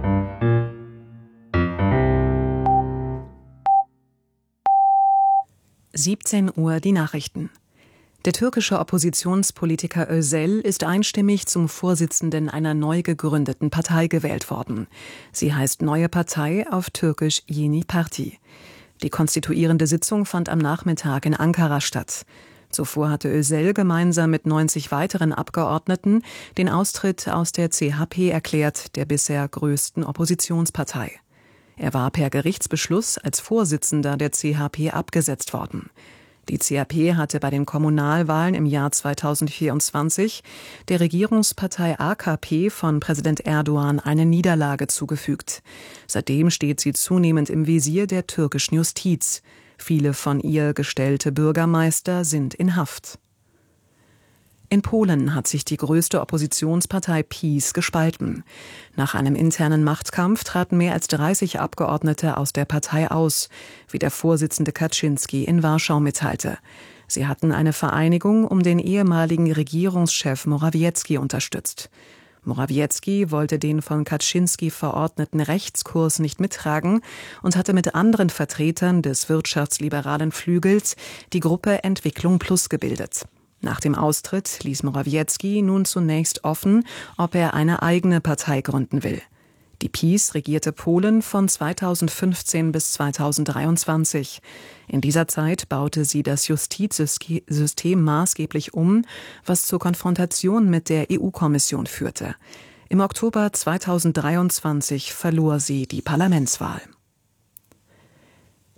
Uhr die Nachrichten. Der türkische Oppositionspolitiker Özel ist einstimmig zum Vorsitzenden einer neu gegründeten Partei gewählt worden. Sie heißt Neue Partei, auf Türkisch Yeni Parti. Die konstituierende Sitzung fand am Nachmittag in Ankara statt. Zuvor hatte Özel gemeinsam mit 90 weiteren Abgeordneten den Austritt aus der CHP erklärt, der bisher größten Oppositionspartei. Er war per Gerichtsbeschluss als Vorsitzender der CHP abgesetzt worden. Die CHP hatte bei den Kommunalwahlen im Jahr 2024 der Regierungspartei AKP von Präsident Erdogan eine Niederlage zugefügt. Seitdem steht sie zunehmend im Visier der türkischen Justiz. Viele von ihr gestellte Bürgermeister sind in Haft. In Polen hat sich die größte Oppositionspartei PiS gespalten. Nach einem internen Machtkampf traten mehr als 30 Abgeordnete aus der Partei aus, wie der Vorsitzende Kaczynski in Warschau mitteilte. Sie hatten eine Vereinigung um den ehemaligen Regierungschef Morawiecki unterstützt. Morawiecki wollte den von Kaczynski verordneten Rechtskurs nicht mittragen und hatte mit anderen Vertretern des wirtschaftsliberalen Flügels die Gruppe Entwicklung Plus gebildet. Nach dem Austritt ließ Morawiecki nun zunächst offen, ob er eine eigene Partei gründen will. Die PiS regierte Polen von 2015 bis 2023. In dieser Zeit baute sie das Justizsystem maßgeblich um, was zur Konfrontation mit der EU-Kommission führte. Im Oktober 2023 verlor sie die Parlamentswahl.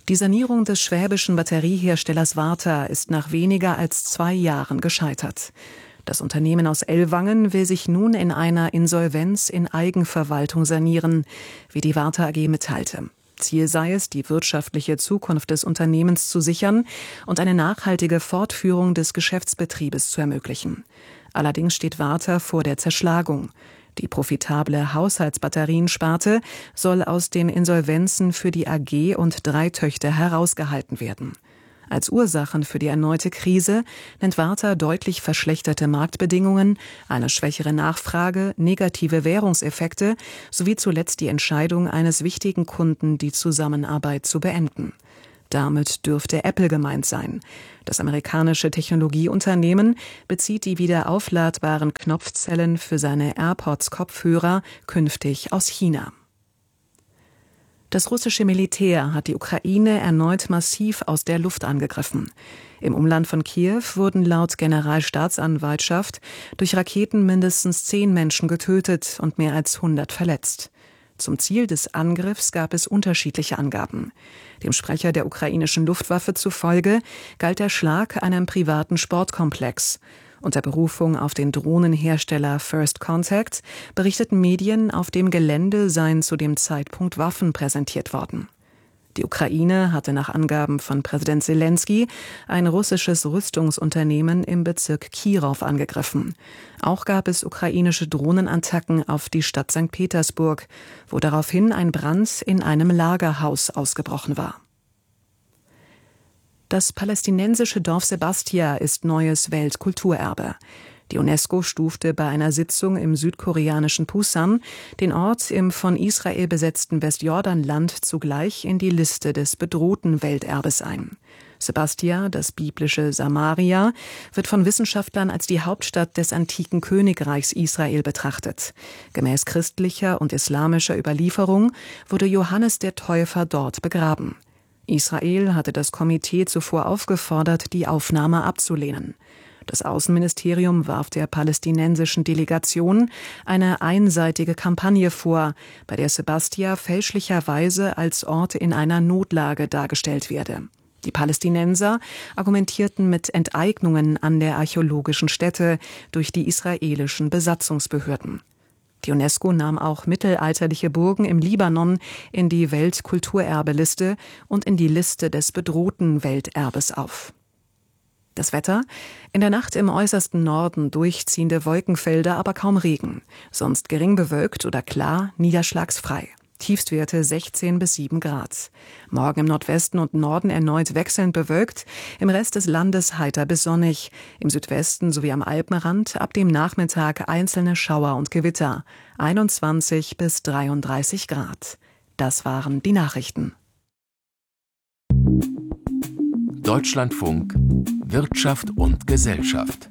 Die Sanierung des schwäbischen Batterieherstellers Varta ist nach weniger als 2 Jahren gescheitert. Das Unternehmen aus Ellwangen will sich nun in einer Insolvenz in Eigenverwaltung sanieren, wie die Varta AG mitteilte. Ziel sei es, die wirtschaftliche Zukunft des Unternehmens zu sichern und eine nachhaltige Fortführung des Geschäftsbetriebes zu ermöglichen. Allerdings steht Varta vor der Zerschlagung. Die profitable Haushaltsbatteriensparte soll aus den Insolvenzen für die AG und 3 Töchter herausgehalten werden. Als Ursachen für die erneute Krise nennt Varta deutlich verschlechterte Marktbedingungen, eine schwächere Nachfrage, negative Währungseffekte sowie zuletzt die Entscheidung eines wichtigen Kunden, die Zusammenarbeit zu beenden. Damit dürfte Apple gemeint sein. Das amerikanische Technologieunternehmen bezieht die wieder aufladbaren Knopfzellen für seine AirPods-Kopfhörer künftig aus China. Das russische Militär hat die Ukraine erneut massiv aus der Luft angegriffen. Im Umland von Kiew wurden laut Generalstaatsanwaltschaft durch Raketen mindestens 10 Menschen getötet und mehr als 100 verletzt. Zum Ziel des Angriffs gab es unterschiedliche Angaben. Dem Sprecher der ukrainischen Luftwaffe zufolge galt der Schlag einem privaten Sportkomplex. Unter Berufung auf den Drohnenhersteller First Contact berichteten Medien, auf dem Gelände seien zu dem Zeitpunkt Waffen präsentiert worden. Die Ukraine hatte nach Angaben von Präsident Selenskyj ein russisches Rüstungsunternehmen im Bezirk Kirow angegriffen. Auch gab es ukrainische Drohnenattacken auf die Stadt St. Petersburg, wo daraufhin ein Brand in einem Lagerhaus ausgebrochen war. Das palästinensische Dorf Sebastia ist neues Weltkulturerbe. Die UNESCO stufte bei einer Sitzung im südkoreanischen Pusan den Ort im von Israel besetzten Westjordanland zugleich in die Liste des bedrohten Welterbes ein. Sebastia, das biblische Samaria, wird von Wissenschaftlern als die Hauptstadt des antiken Königreichs Israel betrachtet. Gemäß christlicher und islamischer Überlieferung wurde Johannes der Täufer dort begraben. Israel hatte das Komitee zuvor aufgefordert, die Aufnahme abzulehnen. Das Außenministerium warf der palästinensischen Delegation eine einseitige Kampagne vor, bei der Sebastia fälschlicherweise als Ort in einer Notlage dargestellt werde. Die Palästinenser argumentierten mit Enteignungen an der archäologischen Stätte durch die israelischen Besatzungsbehörden. Die UNESCO nahm auch mittelalterliche Burgen im Libanon in die Weltkulturerbeliste und in die Liste des bedrohten Welterbes auf. Das Wetter? In der Nacht im äußersten Norden durchziehende Wolkenfelder, aber kaum Regen. Sonst gering bewölkt oder klar, niederschlagsfrei. Tiefstwerte 16 bis 7 Grad. Morgen im Nordwesten und Norden erneut wechselnd bewölkt, im Rest des Landes heiter bis sonnig. Im Südwesten sowie am Alpenrand ab dem Nachmittag einzelne Schauer und Gewitter. 21 bis 33 Grad. Das waren die Nachrichten. Deutschlandfunk Wirtschaft und Gesellschaft.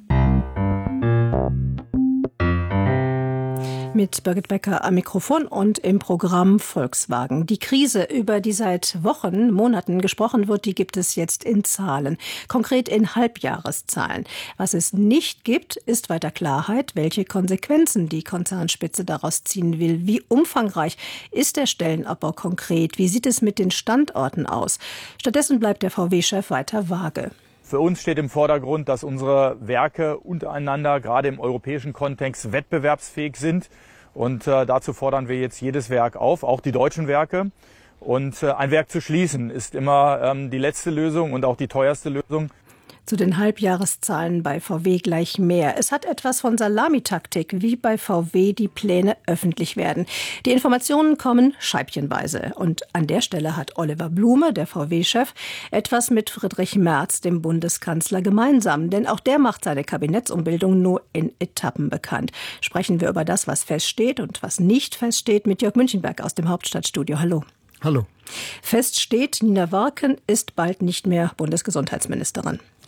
Mit Birgit Becker am Mikrofon und im Programm Volkswagen. Die Krise, über die seit Wochen, Monaten gesprochen wird, die gibt es jetzt in Zahlen. Konkret in Halbjahreszahlen. Was es nicht gibt, ist weiter Klarheit, welche Konsequenzen die Konzernspitze daraus ziehen will. Wie umfangreich ist der Stellenabbau konkret? Wie sieht es mit den Standorten aus? Stattdessen bleibt der VW-Chef weiter vage. Für uns steht im Vordergrund, dass unsere Werke untereinander, gerade im europäischen Kontext, wettbewerbsfähig sind. Und dazu fordern wir jetzt jedes Werk auf, auch die deutschen Werke. Und ein Werk zu schließen ist immer die letzte Lösung und auch die teuerste Lösung. Zu den Halbjahreszahlen bei VW gleich mehr. Es hat etwas von Salamitaktik, wie bei VW die Pläne öffentlich werden. Die Informationen kommen scheibchenweise. Und an der Stelle hat Oliver Blume, der VW-Chef, etwas mit Friedrich Merz, dem Bundeskanzler, gemeinsam. Denn auch der macht seine Kabinettsumbildung nur in Etappen bekannt. Sprechen wir über das, was feststeht und was nicht feststeht, mit Jörg Münchenberg aus dem Hauptstadtstudio. Hallo. Hallo. Fest steht, Nina Warken ist bald nicht mehr Bundesgesundheitsministerin.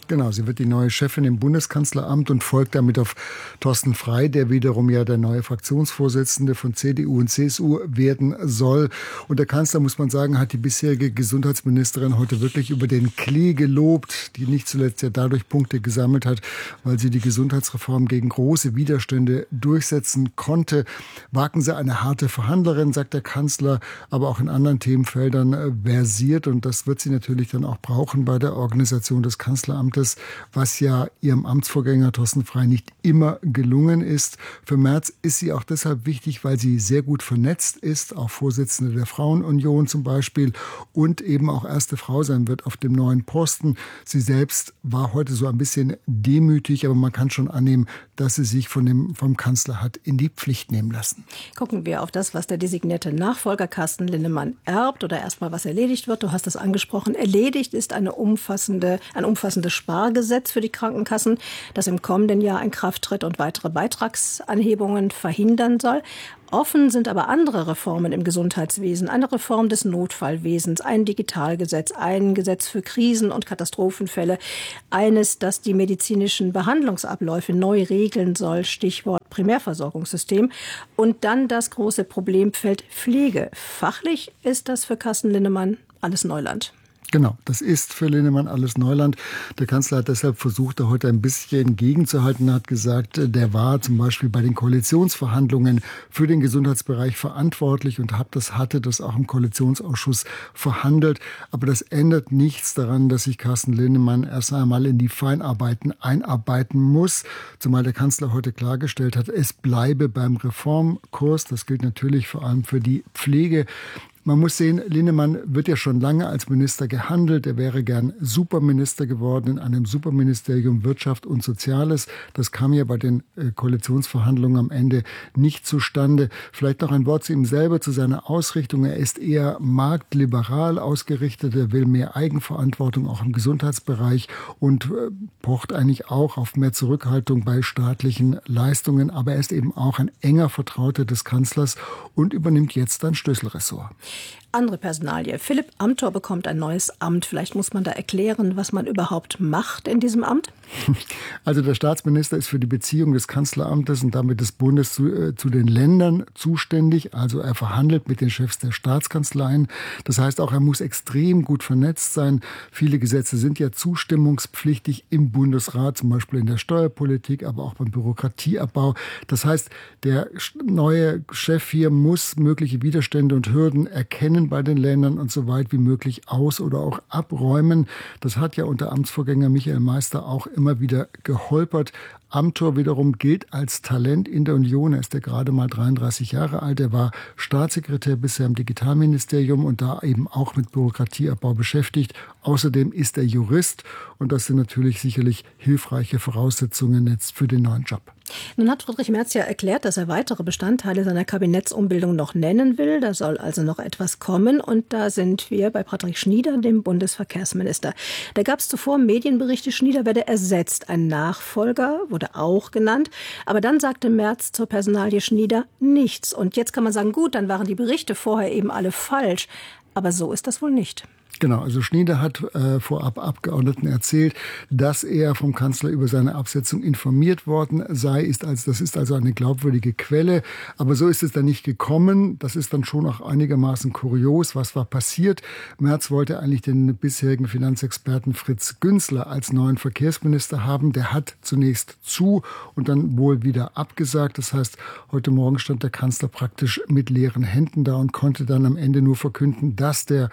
Genau, sie wird die neue Chefin im Bundeskanzleramt und folgt damit auf Thorsten Frey, der wiederum ja der neue Fraktionsvorsitzende von CDU und CSU werden soll. Und der Kanzler, muss man sagen, hat die bisherige Gesundheitsministerin heute wirklich über den Klee gelobt, die nicht zuletzt ja dadurch Punkte gesammelt hat, weil sie die Gesundheitsreform gegen große Widerstände durchsetzen konnte. Wagen Sie eine harte Verhandlerin, sagt der Kanzler, aber auch in anderen Themenfeldern versiert. Und das wird sie natürlich dann auch brauchen bei der Organisation des Kanzleramtes, was ja ihrem Amtsvorgänger Thorsten Frey nicht immer gelungen ist. Für Merz ist sie auch deshalb wichtig, weil sie sehr gut vernetzt ist, auch Vorsitzende der Frauenunion zum Beispiel und eben auch erste Frau sein wird auf dem neuen Posten. Sie selbst war heute so ein bisschen demütig, aber man kann schon annehmen, dass sie sich vom Kanzler hat in die Pflicht nehmen lassen. Gucken wir auf das, was der designierte Nachfolger Carsten Linnemann erbt oder erstmal was erledigt wird. Du hast es angesprochen. Erledigt ist ein umfassendes Spargesetz für die Krankenkassen, das im kommenden Jahr in Kraft tritt und weitere Beitragsanhebungen verhindern soll. Offen sind aber andere Reformen im Gesundheitswesen, eine Reform des Notfallwesens, ein Digitalgesetz, ein Gesetz für Krisen- und Katastrophenfälle, eines, das die medizinischen Behandlungsabläufe neu regeln soll, Stichwort Primärversorgungssystem, und dann das große Problemfeld Pflege. Fachlich ist das für Carsten Linnemann alles Neuland. Genau, das ist für Linnemann alles Neuland. Der Kanzler hat deshalb versucht, da heute ein bisschen gegenzuhalten. Er hat gesagt, der war zum Beispiel bei den Koalitionsverhandlungen für den Gesundheitsbereich verantwortlich und hatte das auch im Koalitionsausschuss verhandelt. Aber das ändert nichts daran, dass sich Carsten Linnemann erst einmal in die Feinarbeiten einarbeiten muss. Zumal der Kanzler heute klargestellt hat, es bleibe beim Reformkurs. Das gilt natürlich vor allem für die Pflege. Man muss sehen, Linnemann wird ja schon lange als Minister gehandelt. Er wäre gern Superminister geworden in einem Superministerium Wirtschaft und Soziales. Das kam ja bei den Koalitionsverhandlungen am Ende nicht zustande. Vielleicht noch ein Wort zu ihm selber, zu seiner Ausrichtung. Er ist eher marktliberal ausgerichtet. Er will mehr Eigenverantwortung auch im Gesundheitsbereich und pocht eigentlich auch auf mehr Zurückhaltung bei staatlichen Leistungen. Aber er ist eben auch ein enger Vertrauter des Kanzlers und übernimmt jetzt ein Stößel-Ressort. Andere Personalie. Philipp Amthor bekommt ein neues Amt. Vielleicht muss man da erklären, was man überhaupt macht in diesem Amt? Also der Staatsminister ist für die Beziehung des Kanzleramtes und damit des Bundes zu den Ländern zuständig. Also er verhandelt mit den Chefs der Staatskanzleien. Das heißt auch, er muss extrem gut vernetzt sein. Viele Gesetze sind ja zustimmungspflichtig im Bundesrat, zum Beispiel in der Steuerpolitik, aber auch beim Bürokratieabbau. Das heißt, der neue Chef hier muss mögliche Widerstände und Hürden erkennen bei den Ländern und so weit wie möglich aus- oder auch abräumen. Das hat ja unter Amtsvorgänger Michael Meister auch immer wieder geholpert. Amthor wiederum gilt als Talent in der Union. Er ist ja gerade mal 33 Jahre alt. Er war Staatssekretär bisher im Digitalministerium und da eben auch mit Bürokratieabbau beschäftigt. Außerdem ist er Jurist und das sind natürlich sicherlich hilfreiche Voraussetzungen jetzt für den neuen Job. Nun hat Friedrich Merz ja erklärt, dass er weitere Bestandteile seiner Kabinettsumbildung noch nennen will. Da soll also noch etwas kommen. Und da sind wir bei Patrick Schnieder, dem Bundesverkehrsminister. Da gab es zuvor Medienberichte, Schnieder werde ersetzt. Ein Nachfolger wurde auch genannt. Aber dann sagte Merz zur Personalie Schnieder nichts. Und jetzt kann man sagen, gut, dann waren die Berichte vorher eben alle falsch. Aber so ist das wohl nicht. Genau, also Schnieder hat vorab Abgeordneten erzählt, dass er vom Kanzler über seine Absetzung informiert worden sei. Das ist also eine glaubwürdige Quelle. Aber so ist es dann nicht gekommen. Das ist dann schon auch einigermaßen kurios. Was war passiert? Merz wollte eigentlich den bisherigen Finanzexperten Fritz Günzler als neuen Verkehrsminister haben. Der hat zunächst und dann wohl wieder abgesagt. Das heißt, heute Morgen stand der Kanzler praktisch mit leeren Händen da und konnte dann am Ende nur verkünden, dass der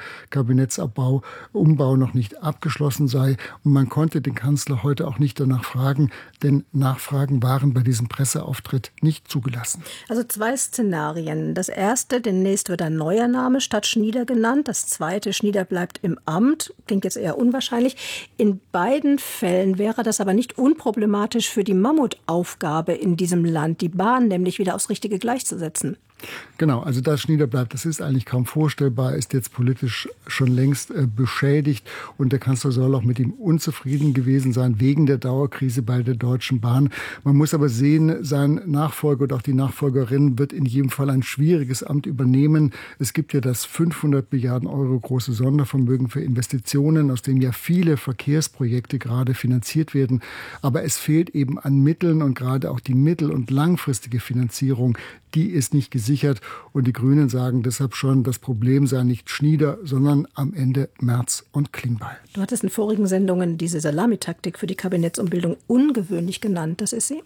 Umbau noch nicht abgeschlossen sei. Und man konnte den Kanzler heute auch nicht danach fragen, denn Nachfragen waren bei diesem Presseauftritt nicht zugelassen. Also 2 Szenarien. Das erste, demnächst wird ein neuer Name statt Schnieder genannt. Das zweite, Schnieder bleibt im Amt. Klingt jetzt eher unwahrscheinlich. In beiden Fällen wäre das aber nicht unproblematisch für die Mammutaufgabe in diesem Land, die Bahn nämlich wieder aufs richtige Gleis zu setzen. Genau, also dass Schnieder bleibt, das ist eigentlich kaum vorstellbar, ist jetzt politisch schon längst beschädigt und der Kanzler soll auch mit ihm unzufrieden gewesen sein wegen der Dauerkrise bei der Deutschen Bahn. Man muss aber sehen, sein Nachfolger und auch die Nachfolgerin wird in jedem Fall ein schwieriges Amt übernehmen. Es gibt ja das 500 Milliarden Euro große Sondervermögen für Investitionen, aus dem ja viele Verkehrsprojekte gerade finanziert werden. Aber es fehlt eben an Mitteln und gerade auch die mittel- und langfristige Finanzierung, die ist nicht gesichert. Und die Grünen sagen deshalb schon, das Problem sei nicht Schnieder, sondern am Ende Merz und Klingbeil. Du hattest in vorigen Sendungen diese Salamitaktik für die Kabinettsumbildung ungewöhnlich genannt. Das ist sie?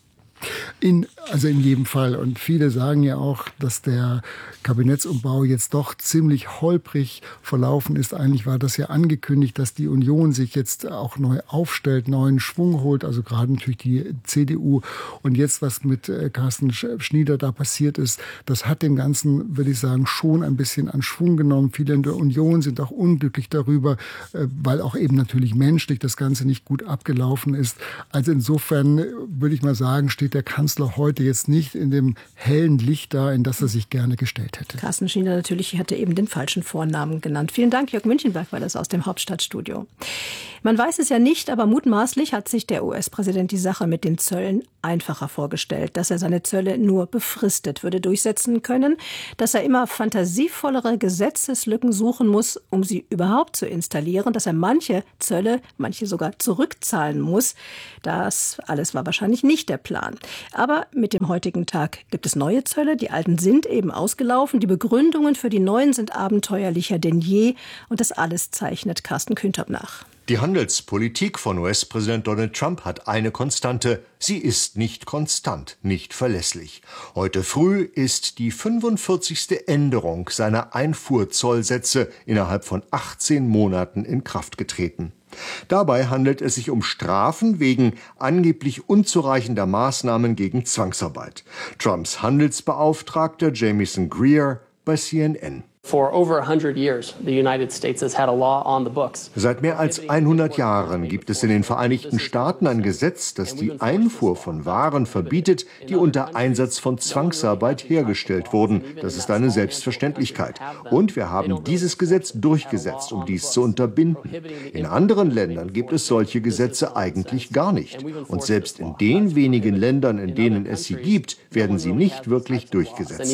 In jedem Fall. Und viele sagen ja auch, dass der Kabinettsumbau jetzt doch ziemlich holprig verlaufen ist. Eigentlich war das ja angekündigt, dass die Union sich jetzt auch neu aufstellt, neuen Schwung holt. Also gerade natürlich die CDU. Und jetzt, was mit Carsten Schnieder da passiert ist, das hat dem Ganzen, würde ich sagen, schon ein bisschen an Schwung genommen. Viele in der Union sind auch unglücklich darüber, weil auch eben natürlich menschlich das Ganze nicht gut abgelaufen ist. Also insofern würde ich mal sagen, steht der Kanzler heute jetzt nicht in dem hellen Licht da, in das er sich gerne gestellt hätte. Carsten Schnieder natürlich hatte eben den falschen Vornamen genannt. Vielen Dank, Jörg Münchenberg, war das aus dem Hauptstadtstudio. Man weiß es ja nicht, aber mutmaßlich hat sich der US-Präsident die Sache mit den Zöllen einfacher vorgestellt, dass er seine Zölle nur befristet würde durchsetzen können, dass er immer fantasievollere Gesetzeslücken suchen muss, um sie überhaupt zu installieren, dass er manche Zölle, manche sogar zurückzahlen muss. Das alles war wahrscheinlich nicht der Plan. Aber mit dem heutigen Tag gibt es neue Zölle, die alten sind eben ausgelaufen, die Begründungen für die neuen sind abenteuerlicher denn je und das alles zeichnet Carsten Kühntapp nach. Die Handelspolitik von US-Präsident Donald Trump hat eine Konstante. Sie ist nicht konstant, nicht verlässlich. Heute früh ist die 45. Änderung seiner Einfuhrzollsätze innerhalb von 18 Monaten in Kraft getreten. Dabei handelt es sich um Strafen wegen angeblich unzureichender Maßnahmen gegen Zwangsarbeit. Trumps Handelsbeauftragter Jamieson Greer bei CNN. Seit mehr als 100 Jahren gibt es in den Vereinigten Staaten ein Gesetz, das die Einfuhr von Waren verbietet, die unter Einsatz von Zwangsarbeit hergestellt wurden. Das ist eine Selbstverständlichkeit. Und wir haben dieses Gesetz durchgesetzt, um dies zu unterbinden. In anderen Ländern gibt es solche Gesetze eigentlich gar nicht. Und selbst in den wenigen Ländern, in denen es sie gibt, werden sie nicht wirklich durchgesetzt.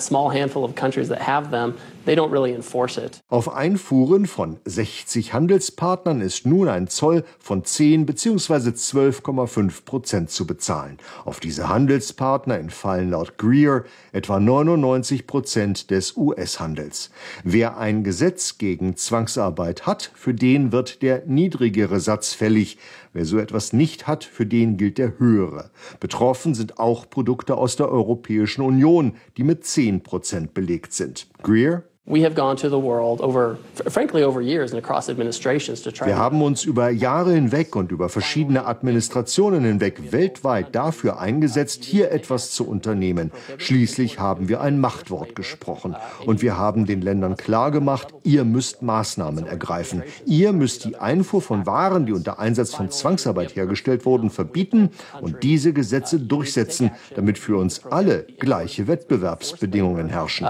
Auf Einfuhren von 60 Handelspartnern ist nun ein Zoll von 10 bzw. 12,5% zu bezahlen. Auf diese Handelspartner entfallen laut Greer etwa 99% des US-Handels. Wer ein Gesetz gegen Zwangsarbeit hat, für den wird der niedrigere Satz fällig. Wer so etwas nicht hat, für den gilt der höhere. Betroffen sind auch Produkte aus der Europäischen Union, die mit 10% belegt sind. Greer: Wir haben uns über Jahre hinweg und über verschiedene Administrationen hinweg weltweit dafür eingesetzt, hier etwas zu unternehmen. Schließlich haben wir ein Machtwort gesprochen. Und wir haben den Ländern klargemacht, ihr müsst Maßnahmen ergreifen. Ihr müsst die Einfuhr von Waren, die unter Einsatz von Zwangsarbeit hergestellt wurden, verbieten und diese Gesetze durchsetzen, damit für uns alle gleiche Wettbewerbsbedingungen herrschen.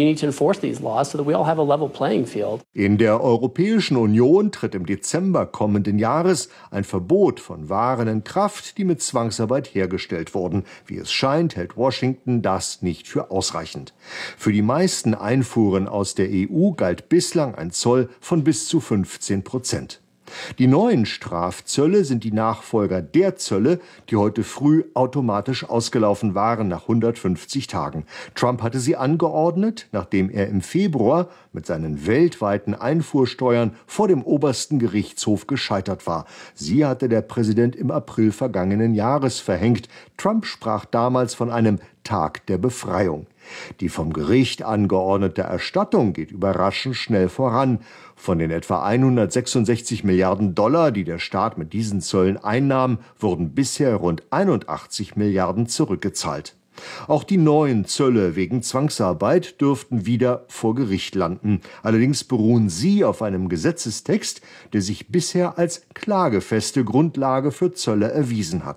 In der Europäischen Union tritt im Dezember kommenden Jahres ein Verbot von Waren in Kraft, die mit Zwangsarbeit hergestellt wurden. Wie es scheint, hält Washington das nicht für ausreichend. Für die meisten Einfuhren aus der EU galt bislang ein Zoll von bis zu 15%. Die neuen Strafzölle sind die Nachfolger der Zölle, die heute früh automatisch ausgelaufen waren nach 150 Tagen. Trump hatte sie angeordnet, nachdem er im Februar mit seinen weltweiten Einfuhrsteuern vor dem obersten Gerichtshof gescheitert war. Sie hatte der Präsident im April vergangenen Jahres verhängt. Trump sprach damals von einem Tag der Befreiung. Die vom Gericht angeordnete Erstattung geht überraschend schnell voran. Von den etwa 166 Milliarden $, die der Staat mit diesen Zöllen einnahm, wurden bisher rund 81 Milliarden zurückgezahlt. Auch die neuen Zölle wegen Zwangsarbeit dürften wieder vor Gericht landen. Allerdings beruhen sie auf einem Gesetzestext, der sich bisher als klagefeste Grundlage für Zölle erwiesen hat.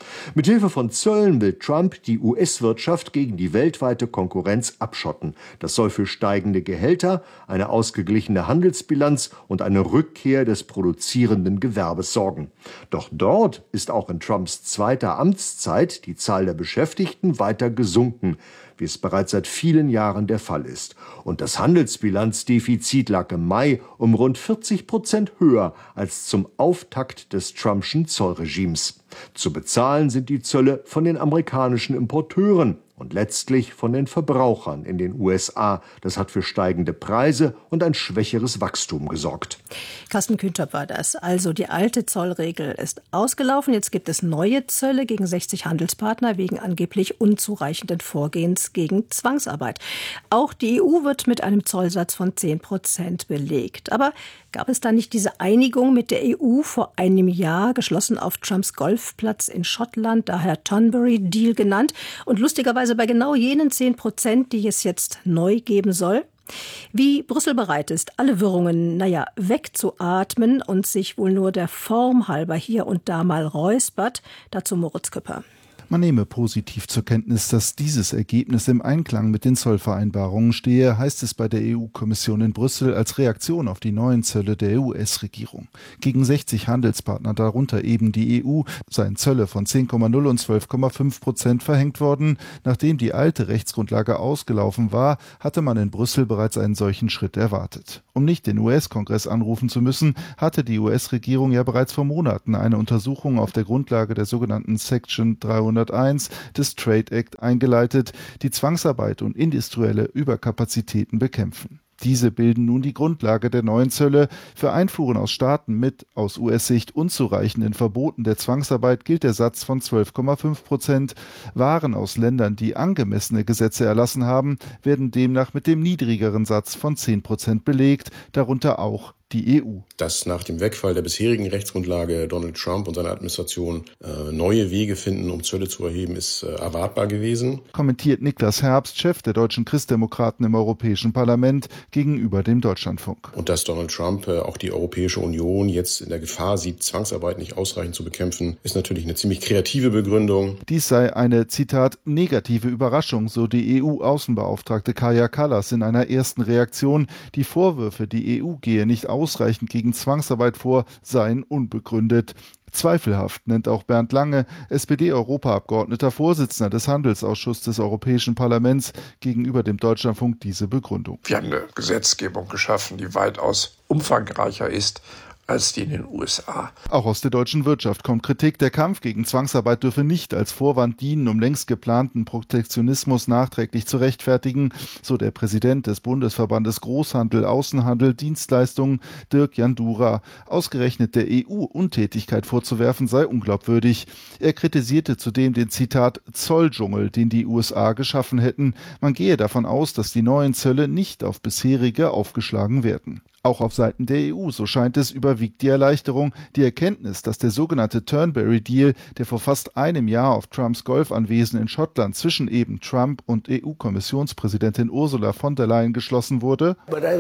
Mithilfe von Zöllen will Trump die US-Wirtschaft gegen die weltweite Konkurrenz abschotten. Das soll für steigende Gehälter, eine ausgeglichene Handelsbilanz und eine Rückkehr des produzierenden Gewerbes sorgen. Doch dort ist auch in Trumps zweiter Amtszeit die Zahl der Beschäftigten weiter gesunken, wie es bereits seit vielen Jahren der Fall ist. Und das Handelsbilanzdefizit lag im Mai um rund 40% höher als zum Auftakt des Trumpschen Zollregimes. Zu bezahlen sind die Zölle von den amerikanischen Importeuren und letztlich von den Verbrauchern in den USA. Das hat für steigende Preise und ein schwächeres Wachstum gesorgt. Carsten Kühntop war das. Also die alte Zollregel ist ausgelaufen. Jetzt gibt es neue Zölle gegen 60 Handelspartner wegen angeblich unzureichenden Vorgehens gegen Zwangsarbeit. Auch die EU wird mit einem Zollsatz von 10% belegt. Aber gab es da nicht diese Einigung mit der EU vor einem Jahr, geschlossen auf Trumps Golfplatz in Schottland, daher Turnberry-Deal genannt, und lustigerweise bei genau jenen 10%, die es jetzt neu geben soll? Wie Brüssel bereit ist, alle Wirrungen, wegzuatmen und sich wohl nur der Form halber hier und da mal räuspert, dazu Moritz Küpper. Man nehme positiv zur Kenntnis, dass dieses Ergebnis im Einklang mit den Zollvereinbarungen stehe, heißt es bei der EU-Kommission in Brüssel als Reaktion auf die neuen Zölle der US-Regierung. Gegen 60 Handelspartner, darunter eben die EU, seien Zölle von 10,0 und 12,5% verhängt worden. Nachdem die alte Rechtsgrundlage ausgelaufen war, hatte man in Brüssel bereits einen solchen Schritt erwartet. Um nicht den US-Kongress anrufen zu müssen, hatte die US-Regierung ja bereits vor Monaten eine Untersuchung auf der Grundlage der sogenannten Section 301 des Trade Act eingeleitet, die Zwangsarbeit und industrielle Überkapazitäten bekämpfen. Diese bilden nun die Grundlage der neuen Zölle. Für Einfuhren aus Staaten mit aus US-Sicht unzureichenden Verboten der Zwangsarbeit gilt der Satz von 12,5%. Waren aus Ländern, die angemessene Gesetze erlassen haben, werden demnach mit dem niedrigeren Satz von 10% belegt, darunter auch die EU. Dass nach dem Wegfall der bisherigen Rechtsgrundlage Donald Trump und seine Administration neue Wege finden, um Zölle zu erheben, ist erwartbar gewesen. Kommentiert Niklas Herbst, Chef der deutschen Christdemokraten im Europäischen Parlament, gegenüber dem Deutschlandfunk. Und dass Donald Trump auch die Europäische Union jetzt in der Gefahr sieht, Zwangsarbeit nicht ausreichend zu bekämpfen, ist natürlich eine ziemlich kreative Begründung. Dies sei eine, Zitat, negative Überraschung, so die EU-Außenbeauftragte Kaja Kallas in einer ersten Reaktion. Die Vorwürfe, die EU gehe nicht ausreichend gegen Zwangsarbeit vor, seien unbegründet. Zweifelhaft nennt auch Bernd Lange, SPD-Europaabgeordneter, Vorsitzender des Handelsausschusses des Europäischen Parlaments, gegenüber dem Deutschlandfunk diese Begründung. Wir haben eine Gesetzgebung geschaffen, die weitaus umfangreicher ist als die in den USA. Auch aus der deutschen Wirtschaft kommt Kritik. Der Kampf gegen Zwangsarbeit dürfe nicht als Vorwand dienen, um längst geplanten Protektionismus nachträglich zu rechtfertigen, so der Präsident des Bundesverbandes Großhandel, Außenhandel, Dienstleistungen, Dirk Jandura. Ausgerechnet der EU Untätigkeit vorzuwerfen sei unglaubwürdig. Er kritisierte zudem den, Zitat, Zolldschungel, den die USA geschaffen hätten. Man gehe davon aus, dass die neuen Zölle nicht auf bisherige aufgeschlagen werden. Auch auf Seiten der EU, so scheint es, überwiegt die Erleichterung, die Erkenntnis, dass der sogenannte Turnberry-Deal, der vor fast einem Jahr auf Trumps Golfanwesen in Schottland zwischen eben Trump und EU-Kommissionspräsidentin Ursula von der Leyen geschlossen wurde,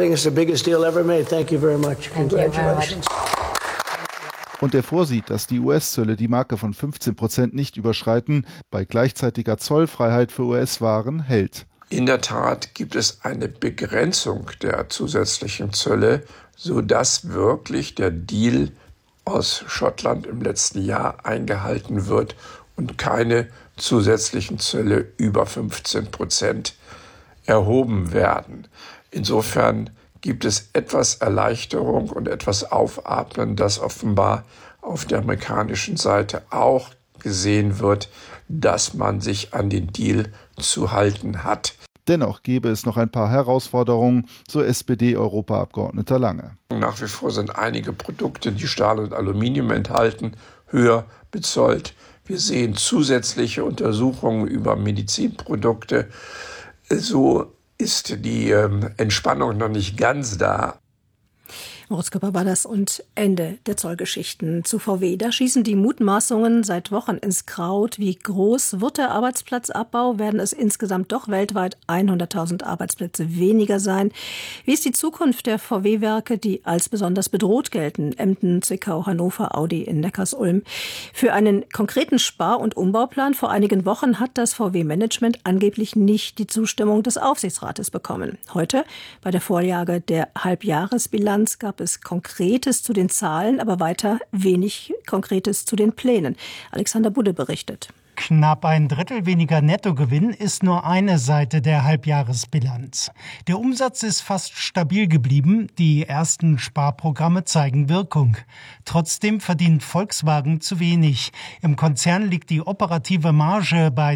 und er vorsieht, dass die US-Zölle die Marke von 15% nicht überschreiten, bei gleichzeitiger Zollfreiheit für US-Waren hält. In der Tat gibt es eine Begrenzung der zusätzlichen Zölle, sodass wirklich der Deal aus Schottland im letzten Jahr eingehalten wird und keine zusätzlichen Zölle über 15% erhoben werden. Insofern gibt es etwas Erleichterung und etwas Aufatmen, das offenbar auf der amerikanischen Seite auch gesehen wird, dass man sich an den Deal zu halten hat. Dennoch gäbe es noch ein paar Herausforderungen, so SPD-Europaabgeordneter Lange. Nach wie vor sind einige Produkte, die Stahl und Aluminium enthalten, höher bezollt. Wir sehen zusätzliche Untersuchungen über Medizinprodukte. So ist die Entspannung noch nicht ganz da. Moritz Küpper war das und Ende der Zollgeschichten zu VW. Da schießen die Mutmaßungen seit Wochen ins Kraut. Wie groß wird der Arbeitsplatzabbau? Werden es insgesamt doch weltweit 100.000 Arbeitsplätze weniger sein? Wie ist die Zukunft der VW-Werke, die als besonders bedroht gelten? Emden, Zwickau, Hannover, Audi in Neckarsulm. Für einen konkreten Spar- und Umbauplan vor einigen Wochen hat das VW-Management angeblich nicht die Zustimmung des Aufsichtsrates bekommen. Heute, bei der Vorlage der Halbjahresbilanz, gab es Konkretes zu den Zahlen, aber weiter wenig Konkretes zu den Plänen. Alexander Budde berichtet. Knapp ein Drittel weniger Nettogewinn ist nur eine Seite der Halbjahresbilanz. Der Umsatz ist fast stabil geblieben. Die ersten Sparprogramme zeigen Wirkung. Trotzdem verdient Volkswagen zu wenig. Im Konzern liegt die operative Marge bei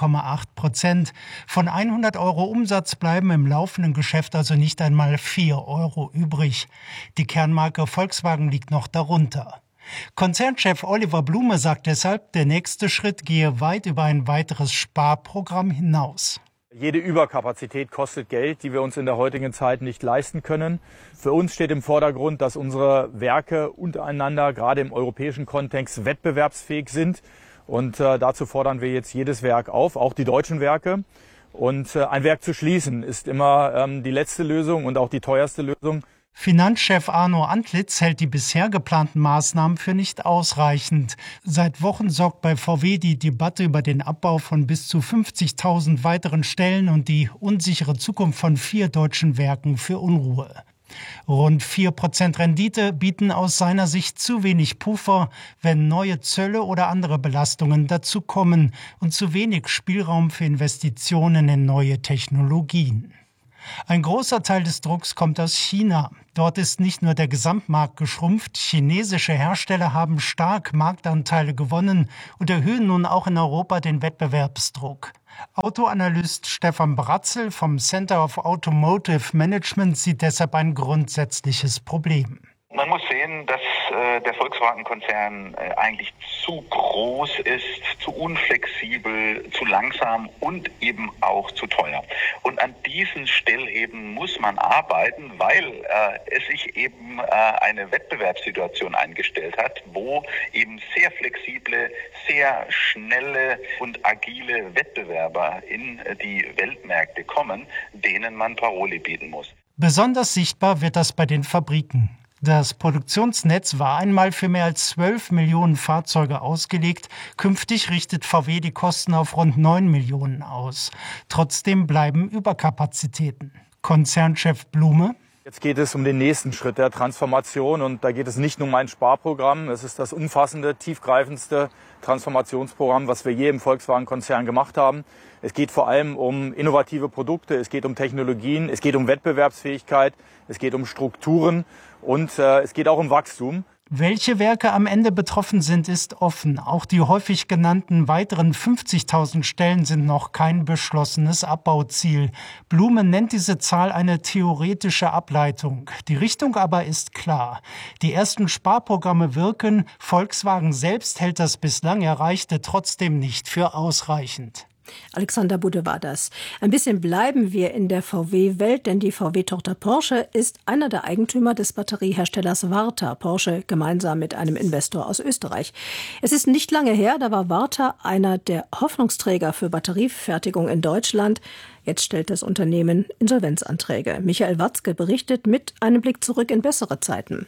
3,8%. Von 100 € Umsatz bleiben im laufenden Geschäft also nicht einmal 4 € übrig. Die Kernmarke Volkswagen liegt noch darunter. Konzernchef Oliver Blume sagt deshalb, der nächste Schritt gehe weit über ein weiteres Sparprogramm hinaus. Jede Überkapazität kostet Geld, die wir uns in der heutigen Zeit nicht leisten können. Für uns steht im Vordergrund, dass unsere Werke untereinander, gerade im europäischen Kontext, wettbewerbsfähig sind. Und dazu fordern wir jetzt jedes Werk auf, auch die deutschen Werke. Und ein Werk zu schließen ist immer die letzte Lösung und auch die teuerste Lösung. Finanzchef Arno Antlitz hält die bisher geplanten Maßnahmen für nicht ausreichend. Seit Wochen sorgt bei VW die Debatte über den Abbau von bis zu 50.000 weiteren Stellen und die unsichere Zukunft von 4 deutschen Werken für Unruhe. Rund 4% Rendite bieten aus seiner Sicht zu wenig Puffer, wenn neue Zölle oder andere Belastungen dazukommen und zu wenig Spielraum für Investitionen in neue Technologien. Ein großer Teil des Drucks kommt aus China. Dort ist nicht nur der Gesamtmarkt geschrumpft, chinesische Hersteller haben stark Marktanteile gewonnen und erhöhen nun auch in Europa den Wettbewerbsdruck. Autoanalyst Stefan Bratzel vom Center of Automotive Management sieht deshalb ein grundsätzliches Problem. Man muss sehen, dass der Volkswagen-Konzern eigentlich zu groß ist, zu unflexibel, zu langsam und eben auch zu teuer. Und an diesen Stellhebeln muss man arbeiten, weil es sich eben eine Wettbewerbssituation eingestellt hat, wo eben sehr flexible, sehr schnelle und agile Wettbewerber in die Weltmärkte kommen, denen man Paroli bieten muss. Besonders sichtbar wird das bei den Fabriken. Das Produktionsnetz war einmal für mehr als 12 Millionen Fahrzeuge ausgelegt. Künftig richtet VW die Kosten auf rund 9 Millionen aus. Trotzdem bleiben Überkapazitäten. Konzernchef Blume: Jetzt geht es um den nächsten Schritt der Transformation und da geht es nicht nur um ein Sparprogramm. Es ist das umfassende, tiefgreifendste Transformationsprogramm, was wir je im Volkswagen-Konzern gemacht haben. Es geht vor allem um innovative Produkte, es geht um Technologien, es geht um Wettbewerbsfähigkeit, es geht um Strukturen und es geht auch um Wachstum. Welche Werke am Ende betroffen sind, ist offen. Auch die häufig genannten weiteren 50.000 Stellen sind noch kein beschlossenes Abbauziel. Blume nennt diese Zahl eine theoretische Ableitung. Die Richtung aber ist klar. Die ersten Sparprogramme wirken. Volkswagen selbst hält das bislang Erreichte trotzdem nicht für ausreichend. Alexander Budde war das. Ein bisschen bleiben wir in der VW-Welt, denn die VW-Tochter Porsche ist einer der Eigentümer des Batterieherstellers Varta. Porsche gemeinsam mit einem Investor aus Österreich. Es ist nicht lange her, da war Varta einer der Hoffnungsträger für Batteriefertigung in Deutschland. Jetzt stellt das Unternehmen Insolvenzanträge. Michael Watzke berichtet mit einem Blick zurück in bessere Zeiten.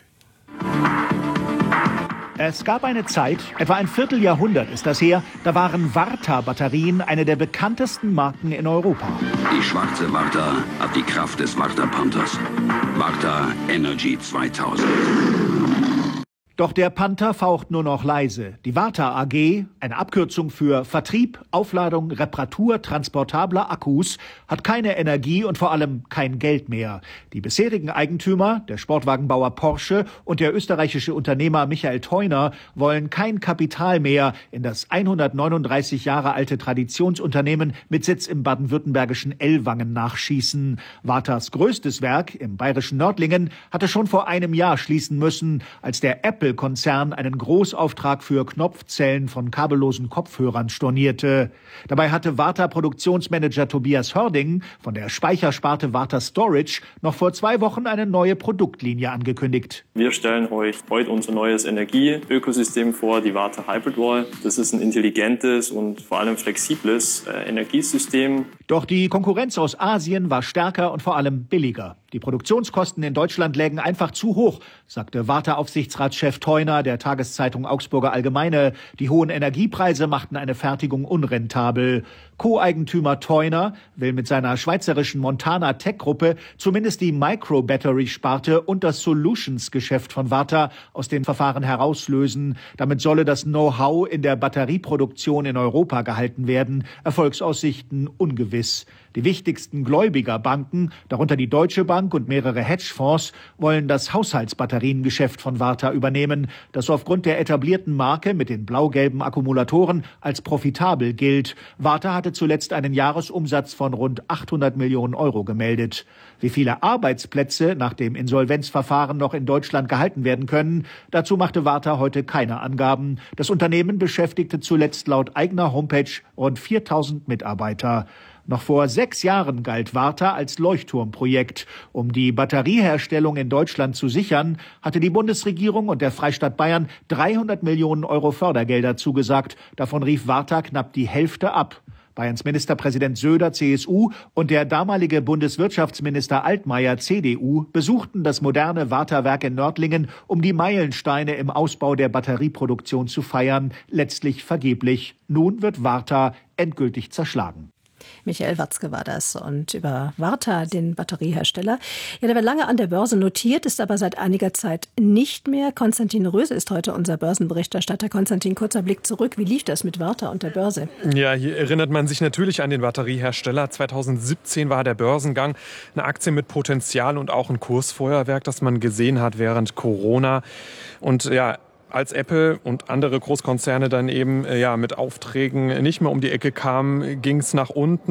Es gab eine Zeit, etwa ein Vierteljahrhundert ist das her, da waren Varta-Batterien eine der bekanntesten Marken in Europa. Die schwarze Varta hat die Kraft des Varta Panthers. Varta Energy 2000. Doch der Panther faucht nur noch leise. Die Varta AG, eine Abkürzung für Vertrieb, Aufladung, Reparatur transportabler Akkus, hat keine Energie und vor allem kein Geld mehr. Die bisherigen Eigentümer, der Sportwagenbauer Porsche und der österreichische Unternehmer Michael Theuner, wollen kein Kapital mehr in das 139 Jahre alte Traditionsunternehmen mit Sitz im baden-württembergischen Ellwangen nachschießen. Vartas größtes Werk im bayerischen Nördlingen hatte schon vor einem Jahr schließen müssen, als der Apple Apple-Konzern einen Großauftrag für Knopfzellen von kabellosen Kopfhörern stornierte. Dabei hatte Varta-Produktionsmanager Tobias Hörding von der Speichersparte Varta Storage noch vor 2 Wochen eine neue Produktlinie angekündigt. Wir stellen euch heute unser neues Energieökosystem vor, die Varta Hybrid Wall. Das ist ein intelligentes und vor allem flexibles Energiesystem. Doch die Konkurrenz aus Asien war stärker und vor allem billiger. Die Produktionskosten in Deutschland lägen einfach zu hoch, sagte Varta-Aufsichtsratschef Theuner der Tageszeitung Augsburger Allgemeine. Die hohen Energiepreise machten eine Fertigung unrentabel. Co-Eigentümer Theuner will mit seiner schweizerischen Montana Tech-Gruppe zumindest die Micro-Battery-Sparte und das Solutions-Geschäft von Varta aus dem Verfahren herauslösen. Damit solle das Know-how in der Batterieproduktion in Europa gehalten werden. Erfolgsaussichten ungewiss. Die wichtigsten Gläubigerbanken, darunter die Deutsche Bank und mehrere Hedgefonds, wollen das Haushaltsbatteriengeschäft von Varta übernehmen, das aufgrund der etablierten Marke mit den blau-gelben Akkumulatoren als profitabel gilt. Varta hatte zuletzt einen Jahresumsatz von rund 800 Millionen Euro gemeldet. Wie viele Arbeitsplätze nach dem Insolvenzverfahren noch in Deutschland gehalten werden können, dazu machte Varta heute keine Angaben. Das Unternehmen beschäftigte zuletzt laut eigener Homepage rund 4000 Mitarbeiter. Noch vor 6 Jahren galt Varta als Leuchtturmprojekt. Um die Batterieherstellung in Deutschland zu sichern, hatte die Bundesregierung und der Freistaat Bayern 300 Millionen Euro Fördergelder zugesagt. Davon rief Varta knapp die Hälfte ab. Bayerns Ministerpräsident Söder, CSU, und der damalige Bundeswirtschaftsminister Altmaier, CDU, besuchten das moderne Varta-Werk in Nördlingen, um die Meilensteine im Ausbau der Batterieproduktion zu feiern, letztlich vergeblich. Nun wird Varta endgültig zerschlagen. Michael Watzke war das. Und über Varta, den Batteriehersteller. Ja, der war lange an der Börse notiert, ist aber seit einiger Zeit nicht mehr. Konstantin Röse ist heute unser Börsenberichterstatter. Konstantin, kurzer Blick zurück. Wie lief das mit Varta und der Börse? Ja, hier erinnert man sich natürlich an den Batteriehersteller. 2017 war der Börsengang eine Aktie mit Potenzial und auch ein Kursfeuerwerk, das man gesehen hat während Corona. Und ja, als Apple und andere Großkonzerne dann eben mit Aufträgen nicht mehr um die Ecke kamen, ging es nach unten.